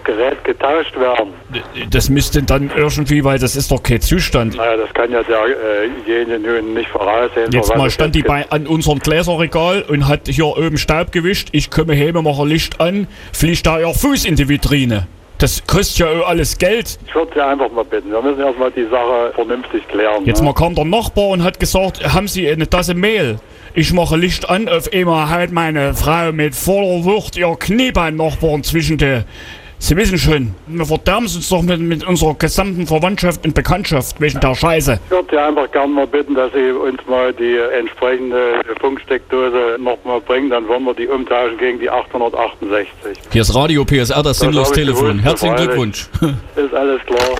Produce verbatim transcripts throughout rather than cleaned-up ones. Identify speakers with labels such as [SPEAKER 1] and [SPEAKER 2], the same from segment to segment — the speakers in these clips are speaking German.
[SPEAKER 1] Gerät getauscht werden.
[SPEAKER 2] Das müsste dann irgendwie, weil das ist doch kein Zustand.
[SPEAKER 1] Naja, das kann ja derjenige nun nicht voraussehen.
[SPEAKER 2] Jetzt mal stand die bei an unserem Gläserregal und hat hier oben Staub gewischt. Ich komme heim, mache Licht an, fliegt da ihr Fuß in die Vitrine. Das kostet ja auch alles Geld.
[SPEAKER 1] Ich würde Sie einfach mal bitten, wir müssen erstmal die Sache vernünftig klären.
[SPEAKER 2] Jetzt
[SPEAKER 1] ne?
[SPEAKER 2] mal kam der Nachbar und hat gesagt, haben Sie eine Tasse Mehl? Ich mache Licht an, auf einmal halt meine Frau mit voller Wucht ihr Kniebein-Nachbarn zwischen die... Sie wissen schon, wir verderben uns doch mit, mit unserer gesamten Verwandtschaft und Bekanntschaft wegen der Scheiße.
[SPEAKER 1] Ich würde Sie einfach gerne mal bitten, dass Sie uns mal die entsprechende Funksteckdose noch mal bringen, dann wollen wir die umtauschen gegen die achthundertachtundsechzig.
[SPEAKER 2] Hier ist Radio P S R, das sinnlos Telefon. Herzlichen Glückwunsch.
[SPEAKER 1] Ist alles klar.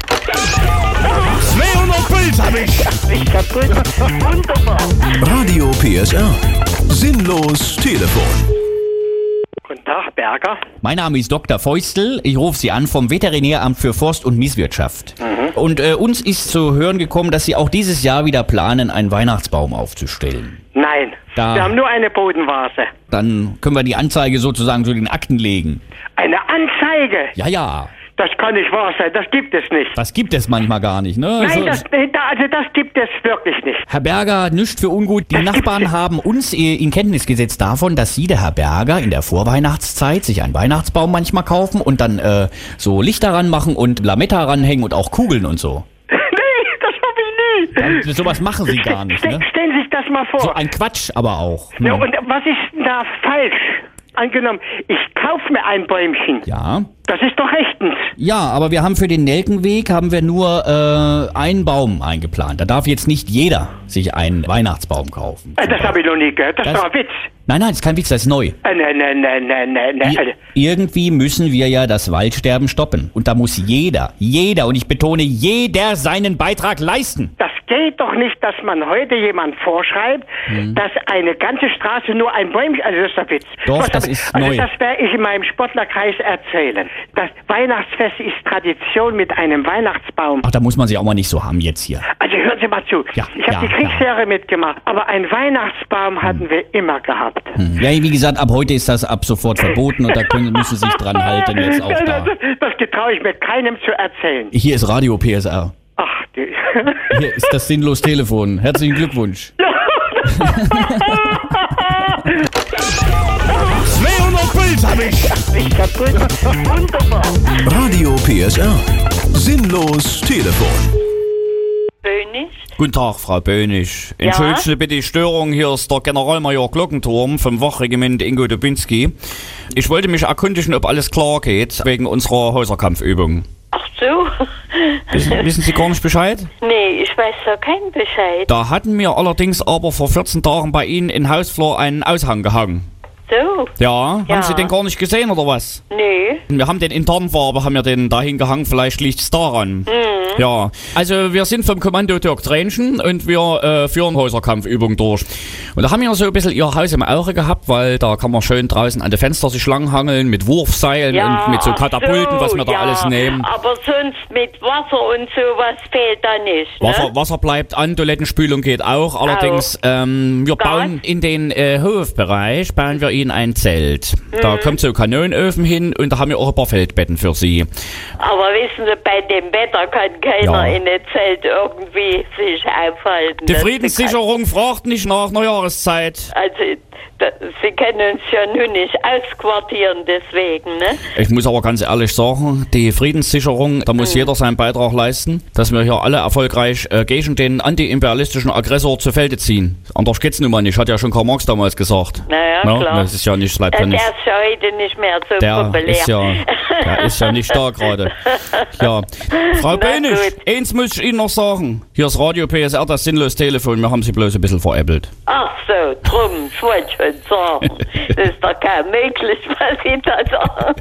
[SPEAKER 2] zweihundert Puls hab ich!
[SPEAKER 3] Ich kaputt. Wunderbar.
[SPEAKER 4] Radio P S R. Sinnlos Telefon.
[SPEAKER 3] Guten Tag, Berger.
[SPEAKER 5] Mein Name ist Doktor Feustel. Ich rufe Sie an vom Veterinäramt für Forst- und Mieswirtschaft. Mhm. Und äh, uns ist zu hören gekommen, dass Sie auch dieses Jahr wieder planen, einen Weihnachtsbaum aufzustellen.
[SPEAKER 3] Nein,
[SPEAKER 5] Da-
[SPEAKER 3] wir haben nur eine Bodenvase.
[SPEAKER 5] Dann können wir die Anzeige sozusagen zu den Akten legen.
[SPEAKER 3] Eine Anzeige?
[SPEAKER 5] Ja, ja.
[SPEAKER 3] Das kann nicht wahr sein, das gibt es nicht.
[SPEAKER 5] Das gibt es manchmal gar nicht, ne?
[SPEAKER 3] Nein,
[SPEAKER 5] So-
[SPEAKER 3] das, nee, da- also das gibt es wirklich nicht.
[SPEAKER 5] Herr Berger, nichts für ungut. Die
[SPEAKER 3] Das
[SPEAKER 5] Nachbarn
[SPEAKER 3] gibt's
[SPEAKER 5] haben uns äh, in Kenntnis gesetzt davon, dass Sie, der Herr Berger, in der Vorweihnachtszeit sich einen Weihnachtsbaum manchmal kaufen und dann äh, so Lichter ranmachen und Lametta ranhängen und auch Kugeln und so.
[SPEAKER 3] Nee, das hab ich nie.
[SPEAKER 5] Dann, sowas machen Sie gar nicht,
[SPEAKER 3] Ste-
[SPEAKER 5] ne?
[SPEAKER 3] Stellen Sie sich das mal vor.
[SPEAKER 5] So ein Quatsch aber auch.
[SPEAKER 3] Ja,
[SPEAKER 5] Hm.
[SPEAKER 3] und was ist denn da falsch? Angenommen, ich kaufe mir ein Bäumchen.
[SPEAKER 5] Ja.
[SPEAKER 3] Das ist doch rechtens.
[SPEAKER 5] Ja, aber wir haben für den Nelkenweg haben wir nur äh, einen Baum eingeplant. Da darf jetzt nicht jeder sich einen Weihnachtsbaum kaufen.
[SPEAKER 3] Äh, Das habe ich noch nie gehört. Das,
[SPEAKER 5] Das-
[SPEAKER 3] ist doch ein Witz.
[SPEAKER 5] Nein, nein, das ist kein Witz, das ist neu.
[SPEAKER 3] Äh, ne, ne, ne, ne, ne, ne.
[SPEAKER 5] Ir-
[SPEAKER 3] Also,
[SPEAKER 5] Irgendwie müssen wir ja das Waldsterben stoppen. Und da muss jeder, jeder, und ich betone, jeder seinen Beitrag leisten.
[SPEAKER 3] Das geht doch nicht, dass man heute jemand vorschreibt,
[SPEAKER 5] Hm.
[SPEAKER 3] dass eine ganze Straße nur ein Bäumchen, also das ist der Witz.
[SPEAKER 5] Doch,
[SPEAKER 3] Was
[SPEAKER 5] das
[SPEAKER 3] hab-
[SPEAKER 5] ist
[SPEAKER 3] also
[SPEAKER 5] neu.
[SPEAKER 3] das werde ich in meinem Sportlerkreis erzählen. Das Weihnachtsfest ist Tradition mit einem Weihnachtsbaum.
[SPEAKER 5] Ach, da muss man sich auch mal nicht so haben jetzt hier.
[SPEAKER 3] Also hören Sie mal zu.
[SPEAKER 5] Ja,
[SPEAKER 3] ich habe
[SPEAKER 5] ja,
[SPEAKER 3] die Kriegsjahre mitgemacht, aber einen Weihnachtsbaum hatten wir immer gehabt.
[SPEAKER 5] Hm. Ja, wie gesagt, ab heute ist das ab sofort verboten und da können, müssen Sie sich dran halten jetzt auch da.
[SPEAKER 3] Das, das getraue ich mir keinem zu erzählen.
[SPEAKER 5] Hier ist Radio P S R.
[SPEAKER 3] Ach, die.
[SPEAKER 5] Hier ist das sinnlos Telefon. Herzlichen Glückwunsch.
[SPEAKER 2] zweihundert Puls hab ich!
[SPEAKER 3] Ich kaputt. Wunderbar.
[SPEAKER 4] Radio P S R. Sinnlos Telefon.
[SPEAKER 6] Bönig?
[SPEAKER 2] Guten Tag, Frau Bönig. Entschuldigen Sie bitte die Störung. Hier ist der Generalmajor Glockenturm vom Wachregiment Ingo Dubinski. Ich wollte mich erkundigen, ob alles klar geht wegen unserer Häuserkampfübung.
[SPEAKER 6] Ach so?
[SPEAKER 2] Wissen, wissen Sie gar nicht Bescheid?
[SPEAKER 6] Nee, ich weiß da keinen Bescheid.
[SPEAKER 2] Da hatten wir allerdings aber vor vierzehn Tagen bei Ihnen in Hausflur einen Aushang gehangen.
[SPEAKER 6] So?
[SPEAKER 2] Ja,
[SPEAKER 6] Ja.
[SPEAKER 2] haben Sie den gar nicht gesehen oder was?
[SPEAKER 6] Nee.
[SPEAKER 2] Wir haben den in Tarnfarbe, haben wir den dahin gehangen, vielleicht liegt es daran.
[SPEAKER 6] Mhm.
[SPEAKER 2] Ja, also wir sind vom Kommando Dirk Tränchen und wir äh, führen Häuserkampfübungen durch. Und da haben wir so ein bisschen ihr Haus im Auge gehabt, weil da kann man schön draußen an den Fenster sich langhangeln mit Wurfseilen
[SPEAKER 6] Ja,
[SPEAKER 2] und mit so
[SPEAKER 6] ach
[SPEAKER 2] Katapulten, was wir da
[SPEAKER 6] ja.
[SPEAKER 2] alles nehmen.
[SPEAKER 6] Aber sonst mit Wasser und sowas fehlt da nicht, ne?
[SPEAKER 2] Wasser, Wasser bleibt an, Toilettenspülung geht auch. Allerdings, ähm, wir
[SPEAKER 6] Gas?
[SPEAKER 2] bauen in den äh, Hofbereich, bauen wir Ihnen ein Zelt. Da kommt so ein Kanonenöfen hin und da haben wir auch ein paar Feldbetten für Sie.
[SPEAKER 6] Aber wissen Sie, bei dem Wetter kann keiner
[SPEAKER 2] Ja.
[SPEAKER 6] in ein Zelt irgendwie sich aufhalten.
[SPEAKER 2] Die
[SPEAKER 6] Das
[SPEAKER 2] Friedenssicherung fragt nicht nach Neujahreszeit.
[SPEAKER 6] Also, da, Sie können uns ja nun nicht ausquartieren deswegen, ne?
[SPEAKER 2] Ich muss aber ganz ehrlich sagen, die Friedenssicherung, da muss jeder seinen Beitrag leisten, dass wir hier alle erfolgreich äh, gegen den antiimperialistischen Aggressor zu Felde ziehen. Anders geht's nun mal nicht, hat ja schon Karl Marx damals gesagt.
[SPEAKER 6] Naja,
[SPEAKER 2] Ja,
[SPEAKER 6] klar.
[SPEAKER 2] das ist ja nicht, bleibt ja
[SPEAKER 6] Äh, der
[SPEAKER 2] nicht.
[SPEAKER 6] ist ja heute nicht mehr so
[SPEAKER 2] Der
[SPEAKER 6] populär.
[SPEAKER 2] ist ja, der ist ja nicht da gerade. Ja. Frau
[SPEAKER 6] Na
[SPEAKER 2] Bönig,
[SPEAKER 6] gut.
[SPEAKER 2] eins muss ich Ihnen noch sagen. Hier ist Radio P S R, das sinnlos Telefon. Wir haben Sie bloß ein bisschen veräppelt.
[SPEAKER 6] Ach so, drum, ich wollte schon sagen. Das ist doch kein möglich, was Sie da sagen.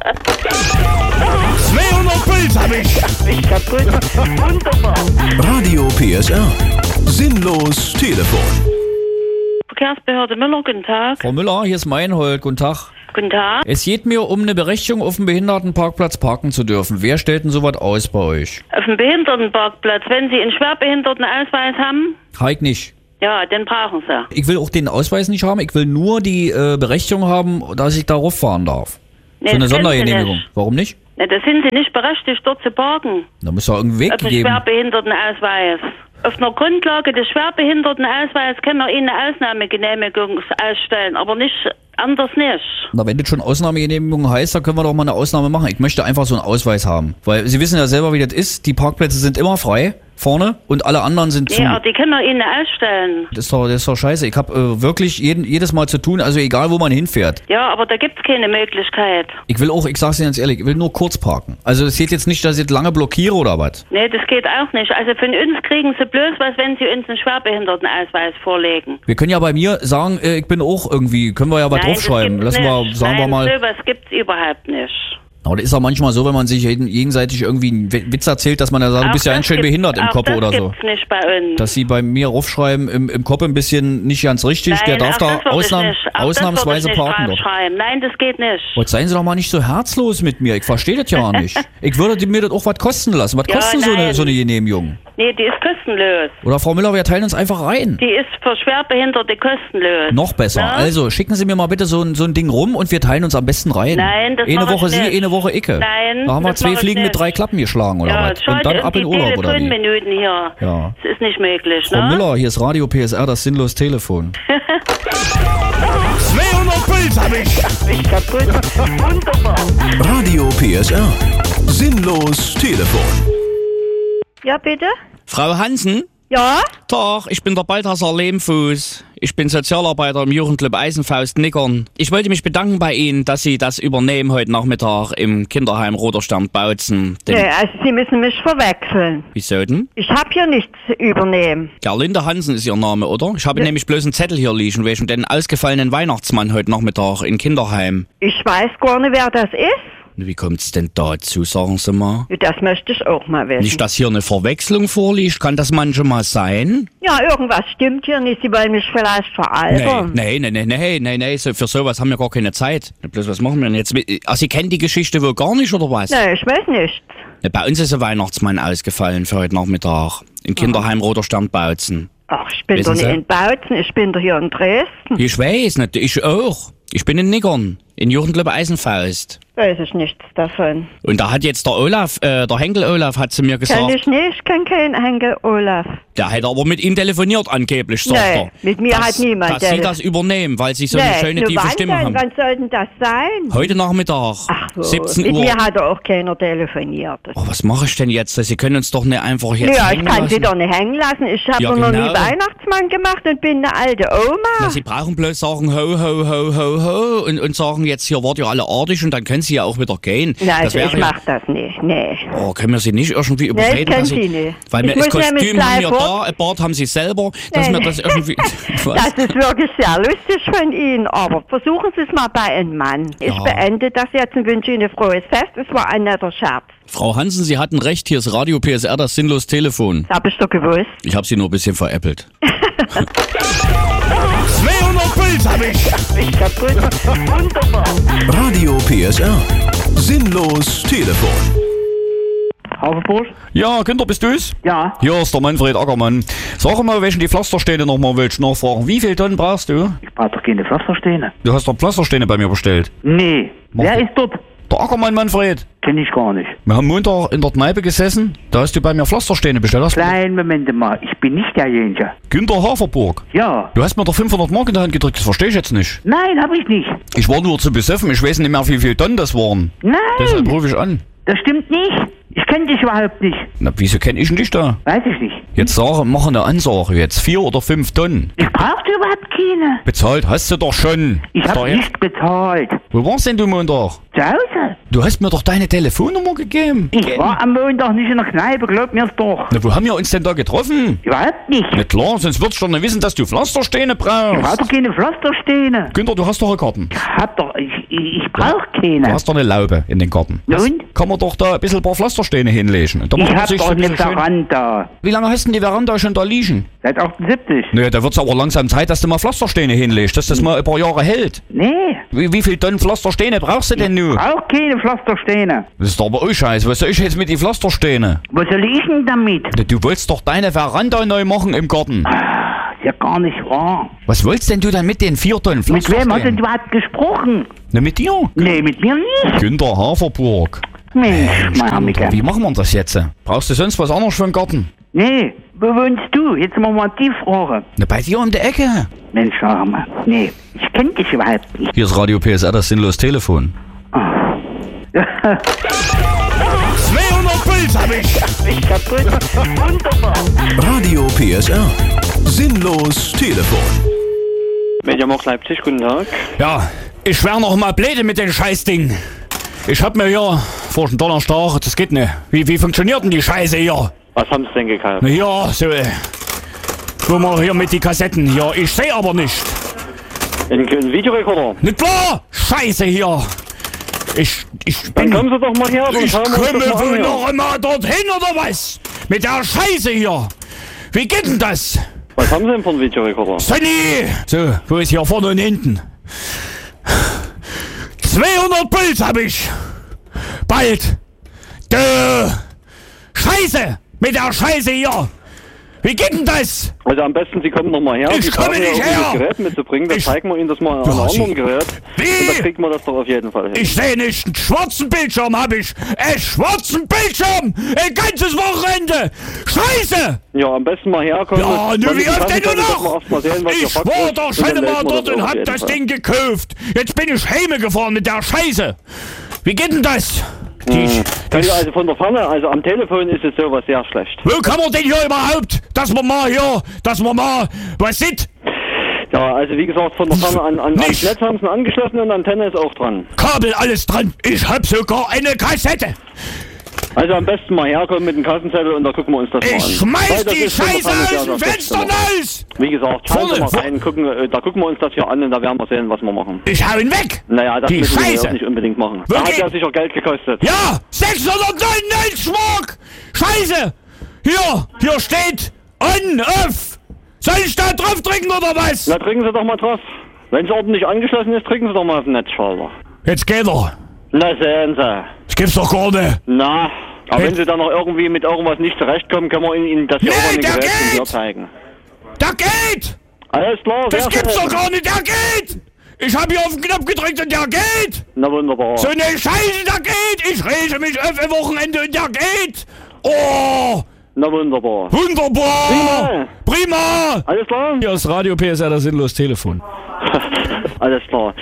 [SPEAKER 2] zweihundert Puls hab ich!
[SPEAKER 3] Ich kaputt. Wunderbar.
[SPEAKER 4] Radio P S R. Sinnlos Telefon.
[SPEAKER 7] Verkehrsbehörde Müller, guten Tag.
[SPEAKER 2] Frau Müller, hier ist Meinhold. Guten Tag.
[SPEAKER 7] Guten Tag.
[SPEAKER 2] Es geht mir um eine Berechtigung, auf dem Behindertenparkplatz parken zu dürfen. Wer stellt denn sowas aus bei euch?
[SPEAKER 7] Auf dem Behindertenparkplatz, wenn Sie einen Schwerbehindertenenausweis haben,
[SPEAKER 2] Heik nicht.
[SPEAKER 7] ja, den brauchen Sie.
[SPEAKER 2] Ich will auch den Ausweis nicht haben. Ich will nur die äh, Berechtigung haben, dass ich darauf fahren darf.
[SPEAKER 7] Nee,
[SPEAKER 2] so eine
[SPEAKER 7] das können Sie
[SPEAKER 2] Sondergenehmigung.
[SPEAKER 7] nicht.
[SPEAKER 2] Warum nicht?
[SPEAKER 7] Na, da sind Sie nicht berechtigt, dort zu parken.
[SPEAKER 5] Da muss doch irgendeinen Weg
[SPEAKER 7] Auf einem
[SPEAKER 5] geben.
[SPEAKER 7] Schwerbehindertenausweis. Auf einer Grundlage des Schwerbehindertenausweises können wir Ihnen eine Ausnahmegenehmigung ausstellen, aber nicht anders nicht.
[SPEAKER 5] Na, wenn das schon Ausnahmegenehmigung heißt, dann können wir doch mal eine Ausnahme machen. Ich möchte einfach so einen Ausweis haben. Weil Sie wissen ja selber, wie das ist. Die Parkplätze sind immer frei, vorne, und alle anderen sind zu.
[SPEAKER 7] Ja, die können wir Ihnen ausstellen.
[SPEAKER 5] Das ist doch, das ist doch scheiße. Ich habe äh, wirklich jeden, jedes Mal zu tun, also egal, wo man hinfährt.
[SPEAKER 7] Ja, aber da gibt's keine Möglichkeit.
[SPEAKER 5] Ich will auch, ich sag's Ihnen ganz ehrlich, ich will nur kurz parken. Also es geht jetzt nicht, dass ich jetzt lange blockiere oder was.
[SPEAKER 7] Nee, das geht auch nicht. Also von uns kriegen Sie bloß was, wenn Sie uns einen Schwerbehindertenausweis vorlegen.
[SPEAKER 5] Wir können ja bei mir sagen, äh, ich bin auch irgendwie, können wir ja was
[SPEAKER 7] Nein,
[SPEAKER 5] draufschreiben.
[SPEAKER 7] das
[SPEAKER 5] Lassen
[SPEAKER 7] gibt's
[SPEAKER 5] wir,
[SPEAKER 7] nicht.
[SPEAKER 5] sagen
[SPEAKER 7] Nein,
[SPEAKER 5] wir mal.
[SPEAKER 7] sowas gibt's überhaupt nicht.
[SPEAKER 5] Aber das ist ja manchmal so, wenn man sich gegenseitig irgendwie einen Witz erzählt, dass man ja sagt, du bist ja ganz schön behindert im Kopf oder so.
[SPEAKER 7] Das gibt's nicht bei uns.
[SPEAKER 5] Dass sie bei mir raufschreiben, im, im Kopf ein bisschen nicht ganz richtig,
[SPEAKER 7] Nein,
[SPEAKER 5] der darf
[SPEAKER 7] auch
[SPEAKER 5] da
[SPEAKER 7] das würde ich
[SPEAKER 5] ausnahm,
[SPEAKER 7] nicht. Auch
[SPEAKER 5] ausnahmsweise
[SPEAKER 7] das würde ich
[SPEAKER 5] parken
[SPEAKER 7] nicht
[SPEAKER 5] dort.
[SPEAKER 7] draufschreiben. Nein, das geht nicht.
[SPEAKER 5] Und seien Sie doch mal nicht so herzlos mit mir, ich verstehe das ja nicht. Ich würde mir das auch was kosten lassen. Was
[SPEAKER 7] Ja,
[SPEAKER 5] kostet so eine,
[SPEAKER 7] nein.
[SPEAKER 5] so eine Genehmigung?
[SPEAKER 7] Nee, die ist kostenlos.
[SPEAKER 5] Oder Frau Müller, wir teilen uns einfach rein.
[SPEAKER 7] Die ist für Schwerbehinderte kostenlos.
[SPEAKER 5] Noch besser.
[SPEAKER 7] Na?
[SPEAKER 5] Also schicken Sie mir mal bitte so ein, so ein Ding rum und wir teilen uns am besten rein.
[SPEAKER 7] Nein, das
[SPEAKER 5] Eine
[SPEAKER 7] mach ich
[SPEAKER 5] Woche Sie,
[SPEAKER 7] nicht.
[SPEAKER 5] eine Woche Icke.
[SPEAKER 7] Nein,
[SPEAKER 5] Da haben wir
[SPEAKER 7] das
[SPEAKER 5] zwei
[SPEAKER 7] mach ich
[SPEAKER 5] Fliegen mit
[SPEAKER 7] nicht.
[SPEAKER 5] drei Klappen geschlagen oder
[SPEAKER 7] Ja,
[SPEAKER 5] was?
[SPEAKER 7] schade,
[SPEAKER 5] Und dann ab in
[SPEAKER 7] die
[SPEAKER 5] Urlaub oder wie?
[SPEAKER 7] Telefonminuten hier.
[SPEAKER 5] Ja.
[SPEAKER 7] Das ist nicht möglich,
[SPEAKER 5] Frau
[SPEAKER 7] ne?
[SPEAKER 5] Müller, hier ist Radio P S R, das sinnlos Telefon.
[SPEAKER 2] zweihundert Puls hab ich.
[SPEAKER 3] Ich kaputt. Wunderbar.
[SPEAKER 4] Radio P S R. Sinnlos Telefon.
[SPEAKER 8] Ja, bitte?
[SPEAKER 9] Frau Hansen?
[SPEAKER 8] Ja?
[SPEAKER 9] Tag, ich bin der Balthasar Lehmfuß. Ich bin Sozialarbeiter im Jugendclub Eisenfaust Nickern. Ich wollte mich bedanken bei Ihnen, dass Sie das übernehmen heute Nachmittag im Kinderheim Roter Stern Bautzen. Den-
[SPEAKER 8] Nee, also Sie müssen mich verwechseln.
[SPEAKER 9] Wieso denn?
[SPEAKER 8] Ich habe hier nichts zu übernehmen.
[SPEAKER 9] Gerlinde Hansen ist Ihr Name, oder? Ich habe
[SPEAKER 8] Ja.
[SPEAKER 9] nämlich bloß einen Zettel hier liegen, wegen den ausgefallenen Weihnachtsmann heute Nachmittag in Kinderheim.
[SPEAKER 8] Ich weiß gar nicht, wer das ist.
[SPEAKER 9] Wie kommt's denn dazu, sagen Sie mal?
[SPEAKER 8] Das möchte ich auch mal wissen.
[SPEAKER 9] Nicht, dass hier eine Verwechslung vorliegt, kann das manchmal sein?
[SPEAKER 8] Ja, irgendwas stimmt hier nicht. Sie wollen mich vielleicht veralbern.
[SPEAKER 9] Nee, nee, nee, nee, nee, nee, so, für sowas haben wir gar keine Zeit. Bloß was machen wir denn jetzt? Also, Sie kennen die Geschichte wohl gar nicht, oder was?
[SPEAKER 8] Nee, ich weiß nichts.
[SPEAKER 9] Ja, bei uns ist ein Weihnachtsmann ausgefallen für heute Nachmittag. Im Kinderheim Roter Stern Bautzen.
[SPEAKER 8] Ach, ich bin
[SPEAKER 9] Wissen
[SPEAKER 8] doch nicht
[SPEAKER 9] Sie?
[SPEAKER 8] in Bautzen, ich bin doch hier in Dresden.
[SPEAKER 9] Ich weiß nicht, ich auch. Ich bin in Nickern, in Jugendclub Eisenfaust.
[SPEAKER 8] Weiß ich nichts davon.
[SPEAKER 9] Und da hat jetzt der Olaf, äh, der Henkel Olaf hat zu mir
[SPEAKER 8] Kenn
[SPEAKER 9] gesagt,
[SPEAKER 8] ich nicht, ich kenn keinen Henkel Olaf.
[SPEAKER 9] der hätte aber mit ihm telefoniert angeblich, sagt
[SPEAKER 8] Nee,
[SPEAKER 9] er.
[SPEAKER 8] mit mir
[SPEAKER 9] dass,
[SPEAKER 8] hat niemand
[SPEAKER 9] Dass Sie
[SPEAKER 8] tele-
[SPEAKER 9] das übernehmen, weil Sie so
[SPEAKER 8] nee,
[SPEAKER 9] eine schöne
[SPEAKER 8] nur
[SPEAKER 9] tiefe
[SPEAKER 8] wann
[SPEAKER 9] Stimme
[SPEAKER 8] denn?
[SPEAKER 9] haben.
[SPEAKER 8] Wann soll denn das sein?
[SPEAKER 9] Heute Nachmittag,
[SPEAKER 8] Ach so,
[SPEAKER 9] siebzehn
[SPEAKER 8] mit
[SPEAKER 9] Uhr.
[SPEAKER 8] mir hat auch keiner telefoniert.
[SPEAKER 9] Oh, was mache ich denn jetzt? Sie können uns doch nicht einfach jetzt
[SPEAKER 8] Ja, ich
[SPEAKER 9] hängen
[SPEAKER 8] kann sie
[SPEAKER 9] lassen.
[SPEAKER 8] doch nicht hängen lassen. Ich habe
[SPEAKER 9] Ja,
[SPEAKER 8] doch noch nie
[SPEAKER 9] genau.
[SPEAKER 8] Weihnachtsmann gemacht und bin eine alte
[SPEAKER 9] Na,
[SPEAKER 8] Oma.
[SPEAKER 9] Sie brauchen bloß sagen ho, ho, ho, ho, ho und, und sagen jetzt hier, wart ihr alle artig und dann können Sie ja auch wieder gehen.
[SPEAKER 8] Nein,
[SPEAKER 9] das
[SPEAKER 8] also ich
[SPEAKER 9] wäre ja-
[SPEAKER 8] mach das nicht. Nee.
[SPEAKER 9] Oh, können wir Sie nicht irgendwie
[SPEAKER 8] Nee,
[SPEAKER 9] überreden?
[SPEAKER 8] ich kenn
[SPEAKER 9] dass
[SPEAKER 8] Sie nicht.
[SPEAKER 9] Weil
[SPEAKER 8] Ich
[SPEAKER 9] wir das
[SPEAKER 8] muss nämlich
[SPEAKER 9] Kostüm haben
[SPEAKER 8] gleich
[SPEAKER 9] wir
[SPEAKER 8] fort.
[SPEAKER 9] da, ein Bart haben Sie selber, dass
[SPEAKER 8] Nee,
[SPEAKER 9] wir das
[SPEAKER 8] nee.
[SPEAKER 9] irgendwie... Was?
[SPEAKER 8] Das ist wirklich sehr lustig von Ihnen, aber versuchen Sie es mal bei einem Mann. Ich
[SPEAKER 9] Ja.
[SPEAKER 8] beende das jetzt und wünsche Ihnen ein frohes Fest. Es war ein netter Scherz.
[SPEAKER 9] Frau Hansen, Sie hatten recht, hier ist Radio P S R, das sinnlos Telefon.
[SPEAKER 8] Das hab ich doch gewusst.
[SPEAKER 9] Ich habe Sie nur ein bisschen veräppelt.
[SPEAKER 2] zweihundert Puls hab ich.
[SPEAKER 3] Ich kaputt. Wunderbar.
[SPEAKER 4] Radio P S R. Sinnlos Telefon.
[SPEAKER 1] Haferbrot?
[SPEAKER 2] Ja, Günther, bist du's?
[SPEAKER 3] Ja.
[SPEAKER 2] Hier ist der Manfred Ackermann. Sag mal, welchen die Pflastersteine nochmal willst du nachfragen. Wie viel Tonnen brauchst du?
[SPEAKER 3] Ich brauche doch keine Pflastersteine.
[SPEAKER 2] Du hast doch Pflastersteine bei mir bestellt.
[SPEAKER 3] Nee.
[SPEAKER 2] Mach
[SPEAKER 3] Wer
[SPEAKER 2] doch.
[SPEAKER 3] ist dort?
[SPEAKER 2] Der Ackermann, Manfred.
[SPEAKER 3] Kenn ich gar nicht.
[SPEAKER 2] Wir haben Montag in der Kneipe gesessen. Da hast du bei mir Pflastersteine bestellt. Hast du-
[SPEAKER 3] Kleinen Moment mal. Ich bin nicht derjenige.
[SPEAKER 2] Günther Haferburg.
[SPEAKER 3] Ja.
[SPEAKER 2] Du hast mir doch fünfhundert Mark in der Hand gedrückt. Das verstehe ich jetzt nicht.
[SPEAKER 3] Nein, hab ich nicht.
[SPEAKER 2] Ich war nur zu besoffen. Ich weiß nicht mehr, wie viel Tonnen das waren. Deshalb
[SPEAKER 3] Nein.
[SPEAKER 2] rufe ich an.
[SPEAKER 3] Das stimmt nicht. Ich kenne dich überhaupt nicht.
[SPEAKER 2] Na, wieso kenn ich denn dich da?
[SPEAKER 3] Weiß ich nicht.
[SPEAKER 2] Jetzt sage, mach eine Ansage jetzt. Vier oder fünf Tonnen.
[SPEAKER 3] Ich brauchte überhaupt keine.
[SPEAKER 2] Bezahlt hast du doch schon.
[SPEAKER 3] Ich
[SPEAKER 2] Ist
[SPEAKER 3] hab
[SPEAKER 2] doch jetzt-
[SPEAKER 3] nicht bezahlt.
[SPEAKER 2] Wo warst denn du Montag?
[SPEAKER 3] Zu Hause.
[SPEAKER 2] Du hast mir doch deine Telefonnummer gegeben.
[SPEAKER 3] Ich war am Montag nicht in der Kneipe, glaub mir's doch.
[SPEAKER 2] Na, wo haben wir uns denn da getroffen?
[SPEAKER 3] Überhaupt nicht.
[SPEAKER 2] Na klar, sonst würdest du doch nicht wissen, dass du Pflastersteine
[SPEAKER 3] Ich brauch
[SPEAKER 2] brauchst.
[SPEAKER 3] doch keine Pflastersteine.
[SPEAKER 2] Günther, du hast doch einen Garten.
[SPEAKER 3] Ich hab doch, ich, ich, ich brauch
[SPEAKER 2] Du
[SPEAKER 3] keine.
[SPEAKER 2] hast doch eine Laube in den Garten.
[SPEAKER 3] Ja,
[SPEAKER 2] Das
[SPEAKER 3] und?
[SPEAKER 2] kann man doch da ein bisschen ein paar Pflastersteine hinlegen. Und da
[SPEAKER 3] Ich
[SPEAKER 2] macht man
[SPEAKER 3] hab
[SPEAKER 2] sich so
[SPEAKER 3] doch
[SPEAKER 2] ein
[SPEAKER 3] eine
[SPEAKER 2] bisschen schön-
[SPEAKER 3] Veranda.
[SPEAKER 2] Wie lange hast denn die Veranda schon da liegen?
[SPEAKER 3] Seit achtundsiebzig.
[SPEAKER 2] Naja, da wird's aber langsam Zeit, dass du mal Pflastersteine hinlegst, dass das mal ein paar Jahre hält.
[SPEAKER 3] Nee.
[SPEAKER 2] Wie, wie viel Tonnen Pflastersteine brauchst du denn nun?
[SPEAKER 3] Brauch keine Pflastersteine.
[SPEAKER 2] Das ist doch aber auch scheiße. Was soll ich jetzt mit den Pflastersteinen?
[SPEAKER 3] Was soll ich denn damit?
[SPEAKER 2] Na, Du wolltest doch deine Veranda neu machen im Garten.
[SPEAKER 3] Ist ja gar nicht wahr.
[SPEAKER 2] Was wolltest denn du dann mit den vier Tonnen
[SPEAKER 3] Mit wem hast
[SPEAKER 2] Pflastersteinen?
[SPEAKER 3] du überhaupt gesprochen?
[SPEAKER 2] Na, mit dir.
[SPEAKER 3] Nee, mit mir nicht.
[SPEAKER 2] Günther Haferburg.
[SPEAKER 10] Mensch, Marmike.
[SPEAKER 5] Wie machen wir das jetzt? Brauchst du sonst was anderes für den Garten?
[SPEAKER 10] Nee, wo wohnst du? Jetzt mal mal die Frage.
[SPEAKER 5] Na, bei dir um die Ecke.
[SPEAKER 10] Mensch, sag mal. Nee, ich kenn dich überhaupt nicht.
[SPEAKER 4] Hier ist Radio P S R, das sinnlos Telefon.
[SPEAKER 2] zweihundert Puls hab ich.
[SPEAKER 3] Ich kaputt. Wunderbar.
[SPEAKER 4] Radio P S R, sinnlos Telefon.
[SPEAKER 11] Mediamarkt Leipzig, guten Tag.
[SPEAKER 2] Ja, ich wär noch mal blöde mit dem Scheißding. Ich hab mir hier vor dem Donnerstag, das geht nicht. Wie, wie funktioniert denn die Scheiße hier?
[SPEAKER 11] Was haben Sie denn gekauft?
[SPEAKER 2] Na ja, so, äh, guck mal hier mit die Kassetten hier. Ich seh aber nicht.
[SPEAKER 11] Ein, ein Videorekorder?
[SPEAKER 2] Nicht klar! Scheiße hier! Ich, ich bin...
[SPEAKER 11] Dann kommen Sie doch mal her.
[SPEAKER 2] Ich
[SPEAKER 11] schauen wir uns
[SPEAKER 2] komme
[SPEAKER 11] das mal
[SPEAKER 2] wohl
[SPEAKER 11] an,
[SPEAKER 2] noch
[SPEAKER 11] ja.
[SPEAKER 2] einmal dorthin, oder was? Mit der Scheiße hier! Wie geht denn das?
[SPEAKER 11] Was haben Sie denn für einen Videorekorder?
[SPEAKER 2] Sonny! So, wo ist hier vorne und hinten? zweihundert Puls hab ich! Bald! Dö! Scheiße! Mit der Scheiße hier! Wie geht denn das?
[SPEAKER 11] Also am besten, Sie kommen noch mal her.
[SPEAKER 2] Ich
[SPEAKER 11] Sie
[SPEAKER 2] komme
[SPEAKER 11] brauchen
[SPEAKER 2] nicht
[SPEAKER 11] ja
[SPEAKER 2] her.
[SPEAKER 11] Das Gerät mitzubringen, dann
[SPEAKER 2] Ich-
[SPEAKER 11] zeigen wir Ihnen das mal an
[SPEAKER 2] Ja,
[SPEAKER 11] einem
[SPEAKER 2] Sie-
[SPEAKER 11] anderen Gerät.
[SPEAKER 2] Wie?
[SPEAKER 11] Und dann kriegt man das doch auf jeden Fall hin.
[SPEAKER 2] Ich sehe nicht, einen schwarzen Bildschirm hab ich! Einen schwarzen Bildschirm! Ein ganzes Wochenende! Scheiße!
[SPEAKER 11] Ja, am besten mal herkommen.
[SPEAKER 2] Ja,
[SPEAKER 11] Und
[SPEAKER 2] nur
[SPEAKER 11] wenn
[SPEAKER 2] wie
[SPEAKER 11] Sie
[SPEAKER 2] oft
[SPEAKER 11] passen
[SPEAKER 2] denn
[SPEAKER 11] können,
[SPEAKER 2] nur
[SPEAKER 11] dass wir
[SPEAKER 2] noch?
[SPEAKER 11] erst mal sehen, was Ihr
[SPEAKER 2] Ich
[SPEAKER 11] Fakt
[SPEAKER 2] war
[SPEAKER 11] ist.
[SPEAKER 2] doch
[SPEAKER 11] Und
[SPEAKER 2] schon
[SPEAKER 11] dann
[SPEAKER 2] mal
[SPEAKER 11] melden wir
[SPEAKER 2] dort
[SPEAKER 11] das
[SPEAKER 2] und
[SPEAKER 11] auf
[SPEAKER 2] hab
[SPEAKER 11] jeden
[SPEAKER 2] das
[SPEAKER 11] Fall.
[SPEAKER 2] Ding gekauft. Jetzt bin ich heime gefahren mit der Scheiße. Wie geht denn das? Die,
[SPEAKER 11] Hm.
[SPEAKER 2] die,
[SPEAKER 11] Also, also von der Ferne, also am Telefon ist es sowas sehr schlecht.
[SPEAKER 2] wo kann man denn hier überhaupt, dass man mal hier, dass man mal was sieht?
[SPEAKER 11] Ja, also wie gesagt, von der Ferne an, an ans
[SPEAKER 2] Nicht.
[SPEAKER 11] Netz haben sie ihn angeschlossen und Antenne ist auch dran.
[SPEAKER 2] Kabel, alles dran. Ich hab sogar eine Kassette.
[SPEAKER 11] Also am besten mal herkommen mit dem Kassenzettel und da gucken wir uns das mal an.
[SPEAKER 2] Ich schmeiß
[SPEAKER 11] Weil das
[SPEAKER 2] die
[SPEAKER 11] ist von der
[SPEAKER 2] Scheiße
[SPEAKER 11] Ferne sehr,
[SPEAKER 2] aus dem
[SPEAKER 11] sehr
[SPEAKER 2] Fenster
[SPEAKER 11] schlecht gemacht.
[SPEAKER 2] raus.
[SPEAKER 11] Wie gesagt, schauen Sie
[SPEAKER 2] Vorne,
[SPEAKER 11] mal
[SPEAKER 2] vor-
[SPEAKER 11] rein, gucken, äh, da gucken wir uns das hier an und da werden wir sehen, was wir machen.
[SPEAKER 2] Ich hau ihn weg.
[SPEAKER 11] Naja, das
[SPEAKER 2] Die
[SPEAKER 11] müssen wir
[SPEAKER 2] Scheiße.
[SPEAKER 11] jetzt nicht unbedingt machen. Da
[SPEAKER 2] Wirklich?
[SPEAKER 11] hat ja sicher Geld gekostet.
[SPEAKER 2] Ja, sechshundertneunundneunzig Mark. Scheiße. Hier, hier steht on, off. Soll ich da drauf drücken oder was?
[SPEAKER 11] Na, drücken Sie doch mal drauf. Wenn es ordentlich angeschlossen ist, drücken Sie doch mal auf den Netzschalter.
[SPEAKER 2] Jetzt geht er.
[SPEAKER 11] Na, sehen Sie.
[SPEAKER 2] Das gibt's doch gar nicht.
[SPEAKER 11] Na, aber
[SPEAKER 2] Hey.
[SPEAKER 11] wenn Sie dann noch irgendwie mit irgendwas nicht zurechtkommen, können wir Ihnen das hier
[SPEAKER 2] Nee,
[SPEAKER 11] über ein
[SPEAKER 2] der
[SPEAKER 11] Gerät von hier
[SPEAKER 2] geht!
[SPEAKER 11] zeigen.
[SPEAKER 2] Da geht.
[SPEAKER 11] Alles klar,
[SPEAKER 2] Das
[SPEAKER 11] sehr
[SPEAKER 2] gibt's
[SPEAKER 11] schön.
[SPEAKER 2] doch gar nicht. Der geht. Ich hab hier auf den Knopf gedrückt und der geht.
[SPEAKER 11] Na, wunderbar.
[SPEAKER 2] So eine Scheiße, der geht. Ich rege mich auf ein Wochenende und der geht. Oh,
[SPEAKER 11] Na, wunderbar.
[SPEAKER 2] wunderbar.
[SPEAKER 11] Prima.
[SPEAKER 2] Prima.
[SPEAKER 11] Alles klar?
[SPEAKER 4] Hier ist Radio P S R, das sinnlos Telefon.
[SPEAKER 11] Alles klar.